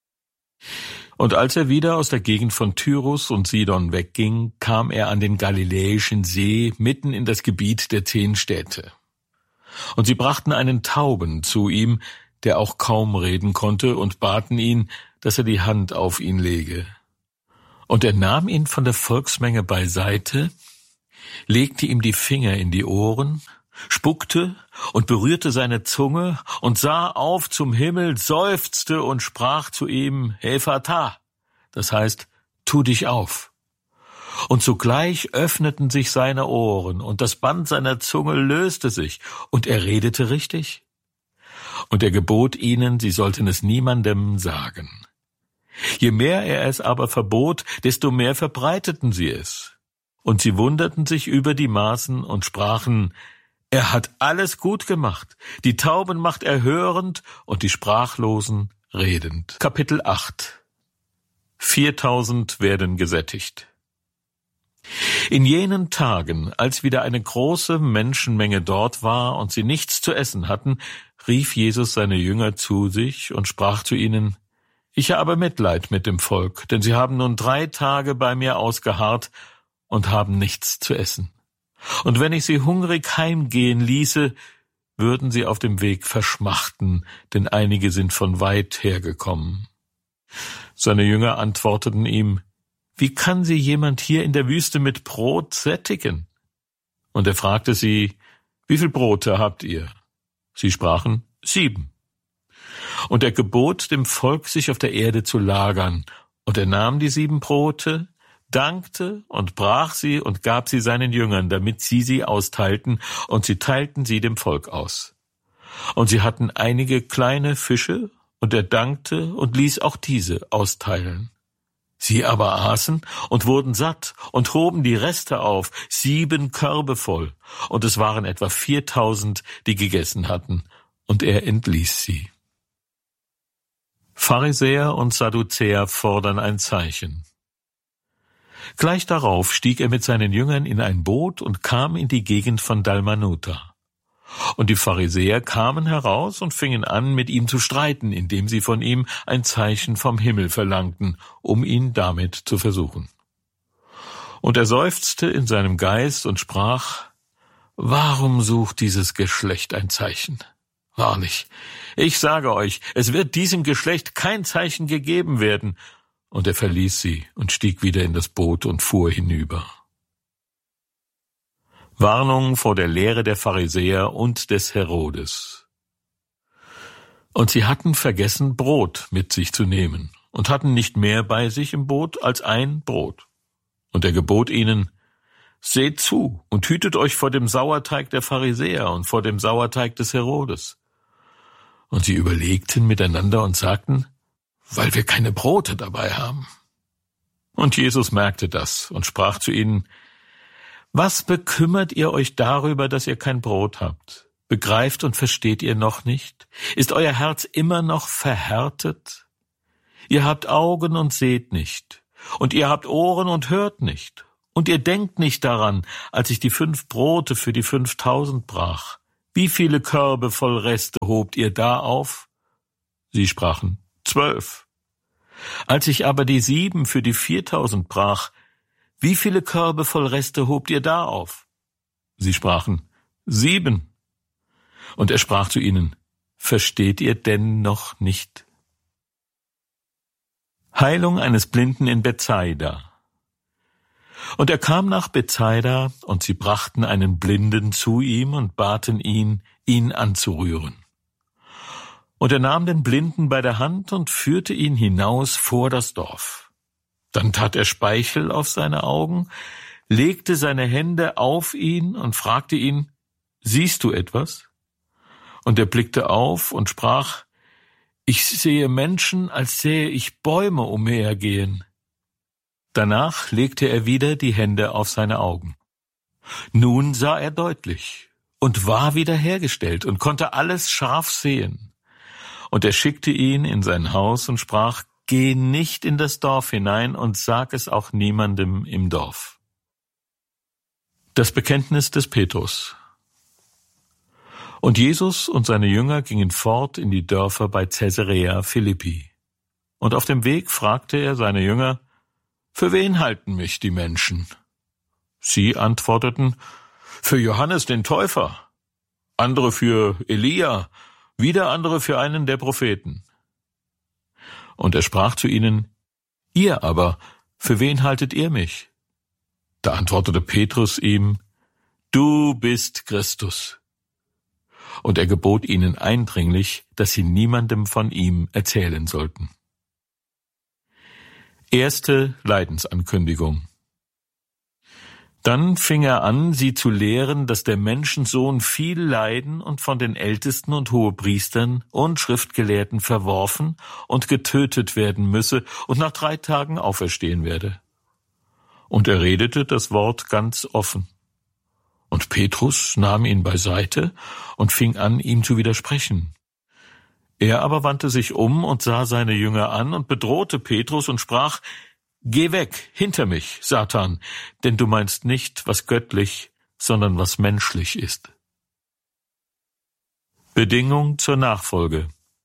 Speaker 1: Und als er wieder aus der Gegend von Tyrus und Sidon wegging, kam er an den Galiläischen See, mitten in das Gebiet der zehn Städte. Und sie brachten einen Tauben zu ihm, der auch kaum reden konnte, und baten ihn, dass er die Hand auf ihn lege. Und er nahm ihn von der Volksmenge beiseite, legte ihm die Finger in die Ohren, spuckte und berührte seine Zunge und sah auf zum Himmel, seufzte und sprach zu ihm: Ephata, das heißt, tu dich auf. Und sogleich öffneten sich seine Ohren, und das Band seiner Zunge löste sich, und er redete richtig. Und er gebot ihnen, sie sollten es niemandem sagen. Je mehr er es aber verbot, desto mehr verbreiteten sie es. Und sie wunderten sich über die Maßen und sprachen: Er hat alles gut gemacht, die Tauben macht er hörend und die Sprachlosen redend. Kapitel acht. Viertausend werden gesättigt. In jenen Tagen, als wieder eine große Menschenmenge dort war und sie nichts zu essen hatten, rief Jesus seine Jünger zu sich und sprach zu ihnen: Ich habe Mitleid mit dem Volk, denn sie haben nun drei Tage bei mir ausgeharrt und haben nichts zu essen. Und wenn ich sie hungrig heimgehen ließe, würden sie auf dem Weg verschmachten, denn einige sind von weit hergekommen. Seine Jünger antworteten ihm: Wie kann sie jemand hier in der Wüste mit Brot sättigen? Und er fragte sie: Wie viel Brote habt ihr? Sie sprachen: Sieben. Und er gebot dem Volk, sich auf der Erde zu lagern. Und er nahm die sieben Brote, dankte und brach sie und gab sie seinen Jüngern, damit sie sie austeilten, und sie teilten sie dem Volk aus. Und sie hatten einige kleine Fische, und er dankte und ließ auch diese austeilen. Sie aber aßen und wurden satt und hoben die Reste auf, sieben Körbe voll, und es waren etwa viertausend, die gegessen hatten, und er entließ sie. Pharisäer und Sadduzäer fordern ein Zeichen. Gleich darauf stieg er mit seinen Jüngern in ein Boot und kam in die Gegend von Dalmanuta. Und die Pharisäer kamen heraus und fingen an, mit ihm zu streiten, indem sie von ihm ein Zeichen vom Himmel verlangten, um ihn damit zu versuchen. Und er seufzte in seinem Geist und sprach: Warum sucht dieses Geschlecht ein Zeichen? Wahrlich, ich sage euch, es wird diesem Geschlecht kein Zeichen gegeben werden. Und er verließ sie und stieg wieder in das Boot und fuhr hinüber. Warnung vor der Lehre der Pharisäer und des Herodes. Und sie hatten vergessen, Brot mit sich zu nehmen und hatten nicht mehr bei sich im Boot als ein Brot. Und er gebot ihnen: Seht zu und hütet euch vor dem Sauerteig der Pharisäer und vor dem Sauerteig des Herodes. Und sie überlegten miteinander und sagten: Weil wir keine Brote dabei haben. Und Jesus merkte das und sprach zu ihnen: Was bekümmert ihr euch darüber, dass ihr kein Brot habt? Begreift und versteht ihr noch nicht? Ist euer Herz immer noch verhärtet? Ihr habt Augen und seht nicht, und ihr habt Ohren und hört nicht. Und ihr denkt nicht daran, als ich die fünf Brote für die fünftausend brach. Wie viele Körbe voll Reste hobt ihr da auf? Sie sprachen, zwölf. Als ich aber die sieben für die viertausend brach, wie viele Körbe voll Reste hobt ihr da auf? Sie sprachen, sieben. Und er sprach zu ihnen, versteht ihr denn noch nicht? Heilung eines Blinden in Bethsaida. Und er kam nach Bethsaida, und sie brachten einen Blinden zu ihm und baten ihn, ihn anzurühren. Und er nahm den Blinden bei der Hand und führte ihn hinaus vor das Dorf. Dann tat er Speichel auf seine Augen, legte seine Hände auf ihn und fragte ihn, siehst du etwas? Und er blickte auf und sprach, ich sehe Menschen, als sähe ich Bäume umhergehen. Danach legte er wieder die Hände auf seine Augen. Nun sah er deutlich und war wiederhergestellt und konnte alles scharf sehen. Und er schickte ihn in sein Haus und sprach, geh nicht in das Dorf hinein und sag es auch niemandem im Dorf. Das Bekenntnis des Petrus. Und Jesus und seine Jünger gingen fort in die Dörfer bei Caesarea Philippi. Und auf dem Weg fragte er seine Jünger, für wen halten mich die Menschen? Sie antworteten, für Johannes den Täufer, andere für Elia, wieder andere für einen der Propheten. Und er sprach zu ihnen, ihr aber, für wen haltet ihr mich? Da antwortete Petrus ihm, du bist Christus. Und er gebot ihnen eindringlich, dass sie niemandem von ihm erzählen sollten. Erste Leidensankündigung. Dann fing er an, sie zu lehren, dass der Menschensohn viel leiden und von den Ältesten und Hohepriestern und Schriftgelehrten verworfen und getötet werden müsse und nach drei Tagen auferstehen werde. Und er redete das Wort ganz offen. Und Petrus nahm ihn beiseite und fing an, ihm zu widersprechen. Er aber wandte sich um und sah seine Jünger an und bedrohte Petrus und sprach, geh weg, hinter mich, Satan, denn du meinst nicht, was göttlich, sondern was menschlich ist. Bedingung zur Nachfolge.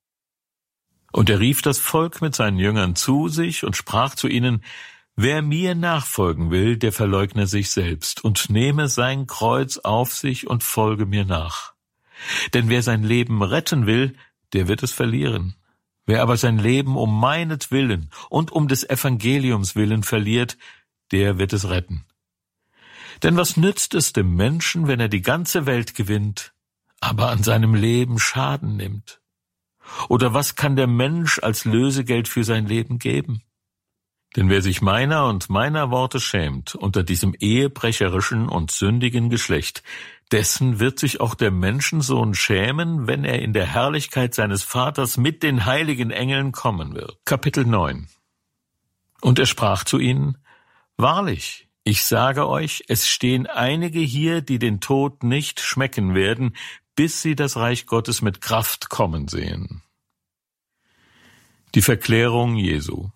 Speaker 1: Und er rief das Volk mit seinen Jüngern zu sich und sprach zu ihnen, wer mir nachfolgen will, der verleugne sich selbst und nehme sein Kreuz auf sich und folge mir nach. Denn wer sein Leben retten will, der wird es verlieren. Wer aber sein Leben um meinetwillen und um des Evangeliums willen verliert, der wird es retten. Denn was nützt es dem Menschen, wenn er die ganze Welt gewinnt, aber an seinem Leben Schaden nimmt? Oder was kann der Mensch als Lösegeld für sein Leben geben? Denn wer sich meiner und meiner Worte schämt unter diesem ehebrecherischen und sündigen Geschlecht, dessen wird sich auch der Menschensohn schämen, wenn er in der Herrlichkeit seines Vaters mit den heiligen Engeln kommen wird. Kapitel neun. Und er sprach zu ihnen, wahrlich, ich sage euch, es stehen einige hier, die den Tod nicht schmecken werden, bis sie das Reich Gottes mit Kraft kommen sehen. Die Verklärung Jesu.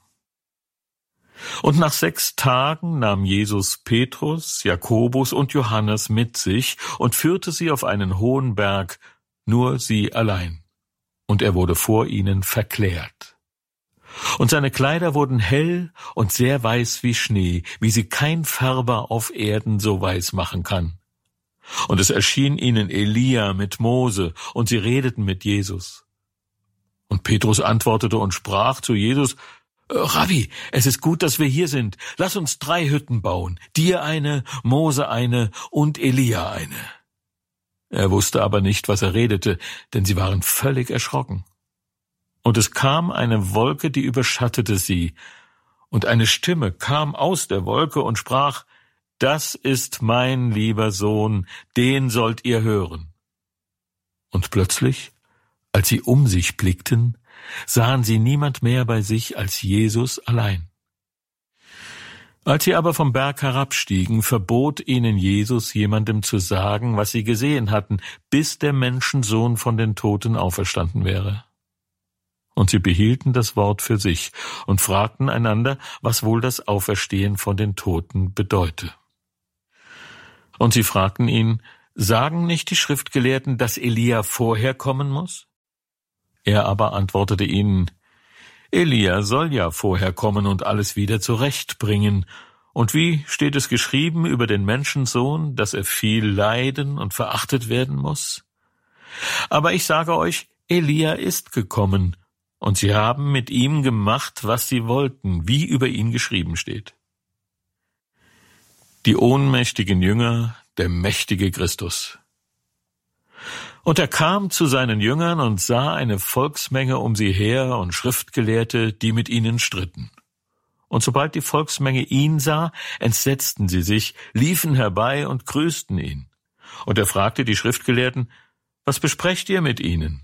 Speaker 1: Und nach sechs Tagen nahm Jesus Petrus, Jakobus und Johannes mit sich und führte sie auf einen hohen Berg, nur sie allein. Und er wurde vor ihnen verklärt. Und seine Kleider wurden hell und sehr weiß wie Schnee, wie sie kein Färber auf Erden so weiß machen kann. Und es erschien ihnen Elia mit Mose, und sie redeten mit Jesus. Und Petrus antwortete und sprach zu Jesus, Rabbi, es ist gut, dass wir hier sind. Lass uns drei Hütten bauen, dir eine, Mose eine und Elia eine. Er wusste aber nicht, was er redete, denn sie waren völlig erschrocken. Und es kam eine Wolke, die überschattete sie, und eine Stimme kam aus der Wolke und sprach, das ist mein lieber Sohn, den sollt ihr hören. Und plötzlich, als sie um sich blickten, sahen sie niemand mehr bei sich als Jesus allein. Als sie aber vom Berg herabstiegen, verbot ihnen Jesus, jemandem zu sagen, was sie gesehen hatten, bis der Menschensohn von den Toten auferstanden wäre. Und sie behielten das Wort für sich und fragten einander, was wohl das Auferstehen von den Toten bedeute. Und sie fragten ihn, sagen nicht die Schriftgelehrten, dass Elia vorher kommen muss? Er aber antwortete ihnen, Elia soll ja vorher kommen und alles wieder zurechtbringen. Und wie steht es geschrieben über den Menschensohn, dass er viel leiden und verachtet werden muss? Aber ich sage euch, Elia ist gekommen, und sie haben mit ihm gemacht, was sie wollten, wie über ihn geschrieben steht. Die ohnmächtigen Jünger, der mächtige Christus. Und er kam zu seinen Jüngern und sah eine Volksmenge um sie her und Schriftgelehrte, die mit ihnen stritten. Und sobald die Volksmenge ihn sah, entsetzten sie sich, liefen herbei und grüßten ihn. Und er fragte die Schriftgelehrten, was besprecht ihr mit ihnen?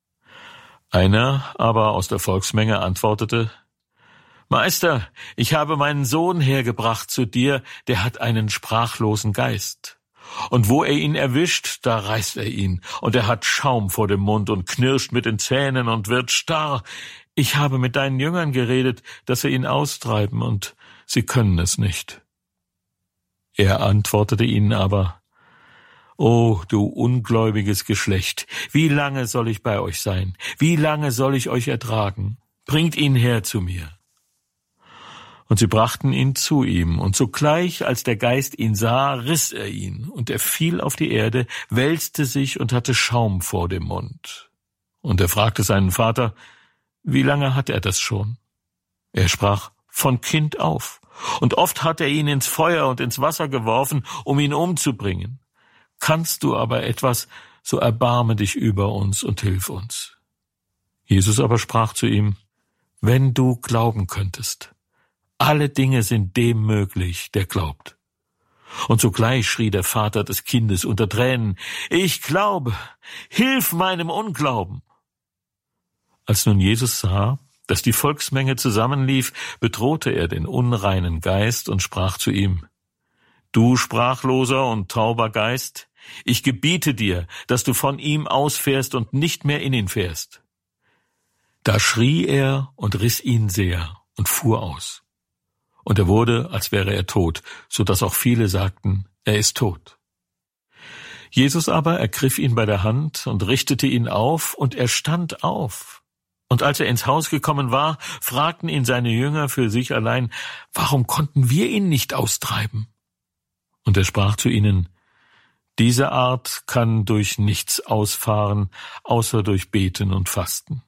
Speaker 1: Einer aber aus der Volksmenge antwortete, Meister, ich habe meinen Sohn hergebracht zu dir, der hat einen sprachlosen Geist. Und wo er ihn erwischt, da reißt er ihn, und er hat Schaum vor dem Mund und knirscht mit den Zähnen und wird starr. Ich habe mit deinen Jüngern geredet, dass sie ihn austreiben, und sie können es nicht. Er antwortete ihnen aber, O du ungläubiges Geschlecht, wie lange soll ich bei euch sein? Wie lange soll ich euch ertragen? Bringt ihn her zu mir. Und sie brachten ihn zu ihm, und sogleich, als der Geist ihn sah, riss er ihn, und er fiel auf die Erde, wälzte sich und hatte Schaum vor dem Mund. Und er fragte seinen Vater, wie lange hat er das schon? Er sprach, von Kind auf, und oft hat er ihn ins Feuer und ins Wasser geworfen, um ihn umzubringen. Kannst du aber etwas, so erbarme dich über uns und hilf uns. Jesus aber sprach zu ihm, wenn du glauben könntest, alle Dinge sind dem möglich, der glaubt. Und sogleich schrie der Vater des Kindes unter Tränen, ich glaube, hilf meinem Unglauben. Als nun Jesus sah, dass die Volksmenge zusammenlief, bedrohte er den unreinen Geist und sprach zu ihm, du sprachloser und tauber Geist, ich gebiete dir, dass du von ihm ausfährst und nicht mehr in ihn fährst. Da schrie er und riss ihn sehr und fuhr aus. Und er wurde, als wäre er tot, so dass auch viele sagten, er ist tot. Jesus aber ergriff ihn bei der Hand und richtete ihn auf, und er stand auf. Und als er ins Haus gekommen war, fragten ihn seine Jünger für sich allein, warum konnten wir ihn nicht austreiben? Und er sprach zu ihnen, diese Art kann durch nichts ausfahren, außer durch Beten und Fasten.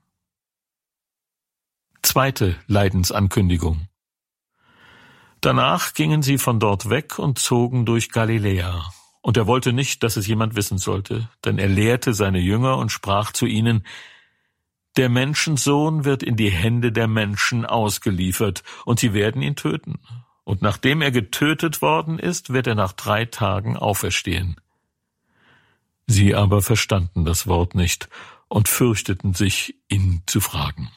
Speaker 1: Zweite Leidensankündigung. Danach gingen sie von dort weg und zogen durch Galiläa. Und er wollte nicht, dass es jemand wissen sollte, denn er lehrte seine Jünger und sprach zu ihnen, der Menschensohn wird in die Hände der Menschen ausgeliefert, und sie werden ihn töten. Und nachdem er getötet worden ist, wird er nach drei Tagen auferstehen. Sie aber verstanden das Wort nicht und fürchteten sich, ihn zu fragen.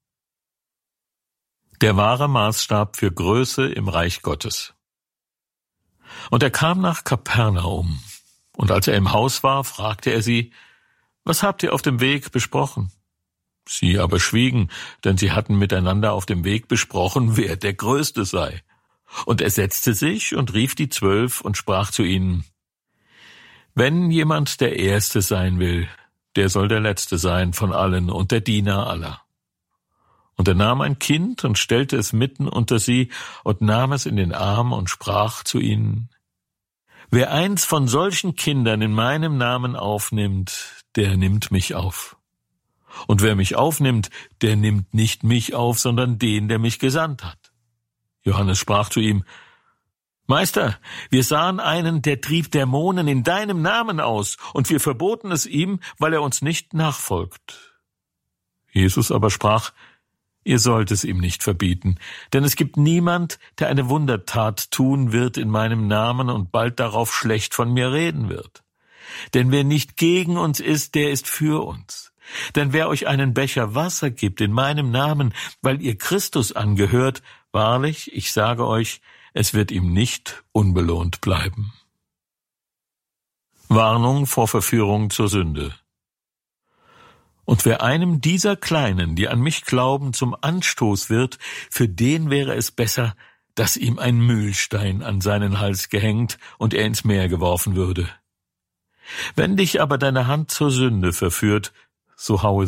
Speaker 1: Der wahre Maßstab für Größe im Reich Gottes. Und er kam nach Kapernaum, und als er im Haus war, fragte er sie, was habt ihr auf dem Weg besprochen? Sie aber schwiegen, denn sie hatten miteinander auf dem Weg besprochen, wer der Größte sei. Und er setzte sich und rief die Zwölf und sprach zu ihnen, wenn jemand der Erste sein will, der soll der Letzte sein von allen und der Diener aller. Und er nahm ein Kind und stellte es mitten unter sie und nahm es in den Arm und sprach zu ihnen, wer eins von solchen Kindern in meinem Namen aufnimmt, der nimmt mich auf. Und wer mich aufnimmt, der nimmt nicht mich auf, sondern den, der mich gesandt hat. Johannes sprach zu ihm, Meister, wir sahen einen, der trieb Dämonen in deinem Namen aus, und wir verboten es ihm, weil er uns nicht nachfolgt. Jesus aber sprach, ihr sollt es ihm nicht verbieten, denn es gibt niemand, der eine Wundertat tun wird in meinem Namen und bald darauf schlecht von mir reden wird. Denn wer nicht gegen uns ist, der ist für uns. Denn wer euch einen Becher Wasser gibt in meinem Namen, weil ihr Christus angehört, wahrlich, ich sage euch, es wird ihm nicht unbelohnt bleiben. Warnung vor Verführung zur Sünde. Und wer einem dieser Kleinen, die an mich glauben, zum Anstoß wird, für den wäre es besser, dass ihm ein Mühlstein an seinen Hals gehängt und er ins Meer geworfen würde. Wenn dich aber deine Hand zur Sünde verführt, so haue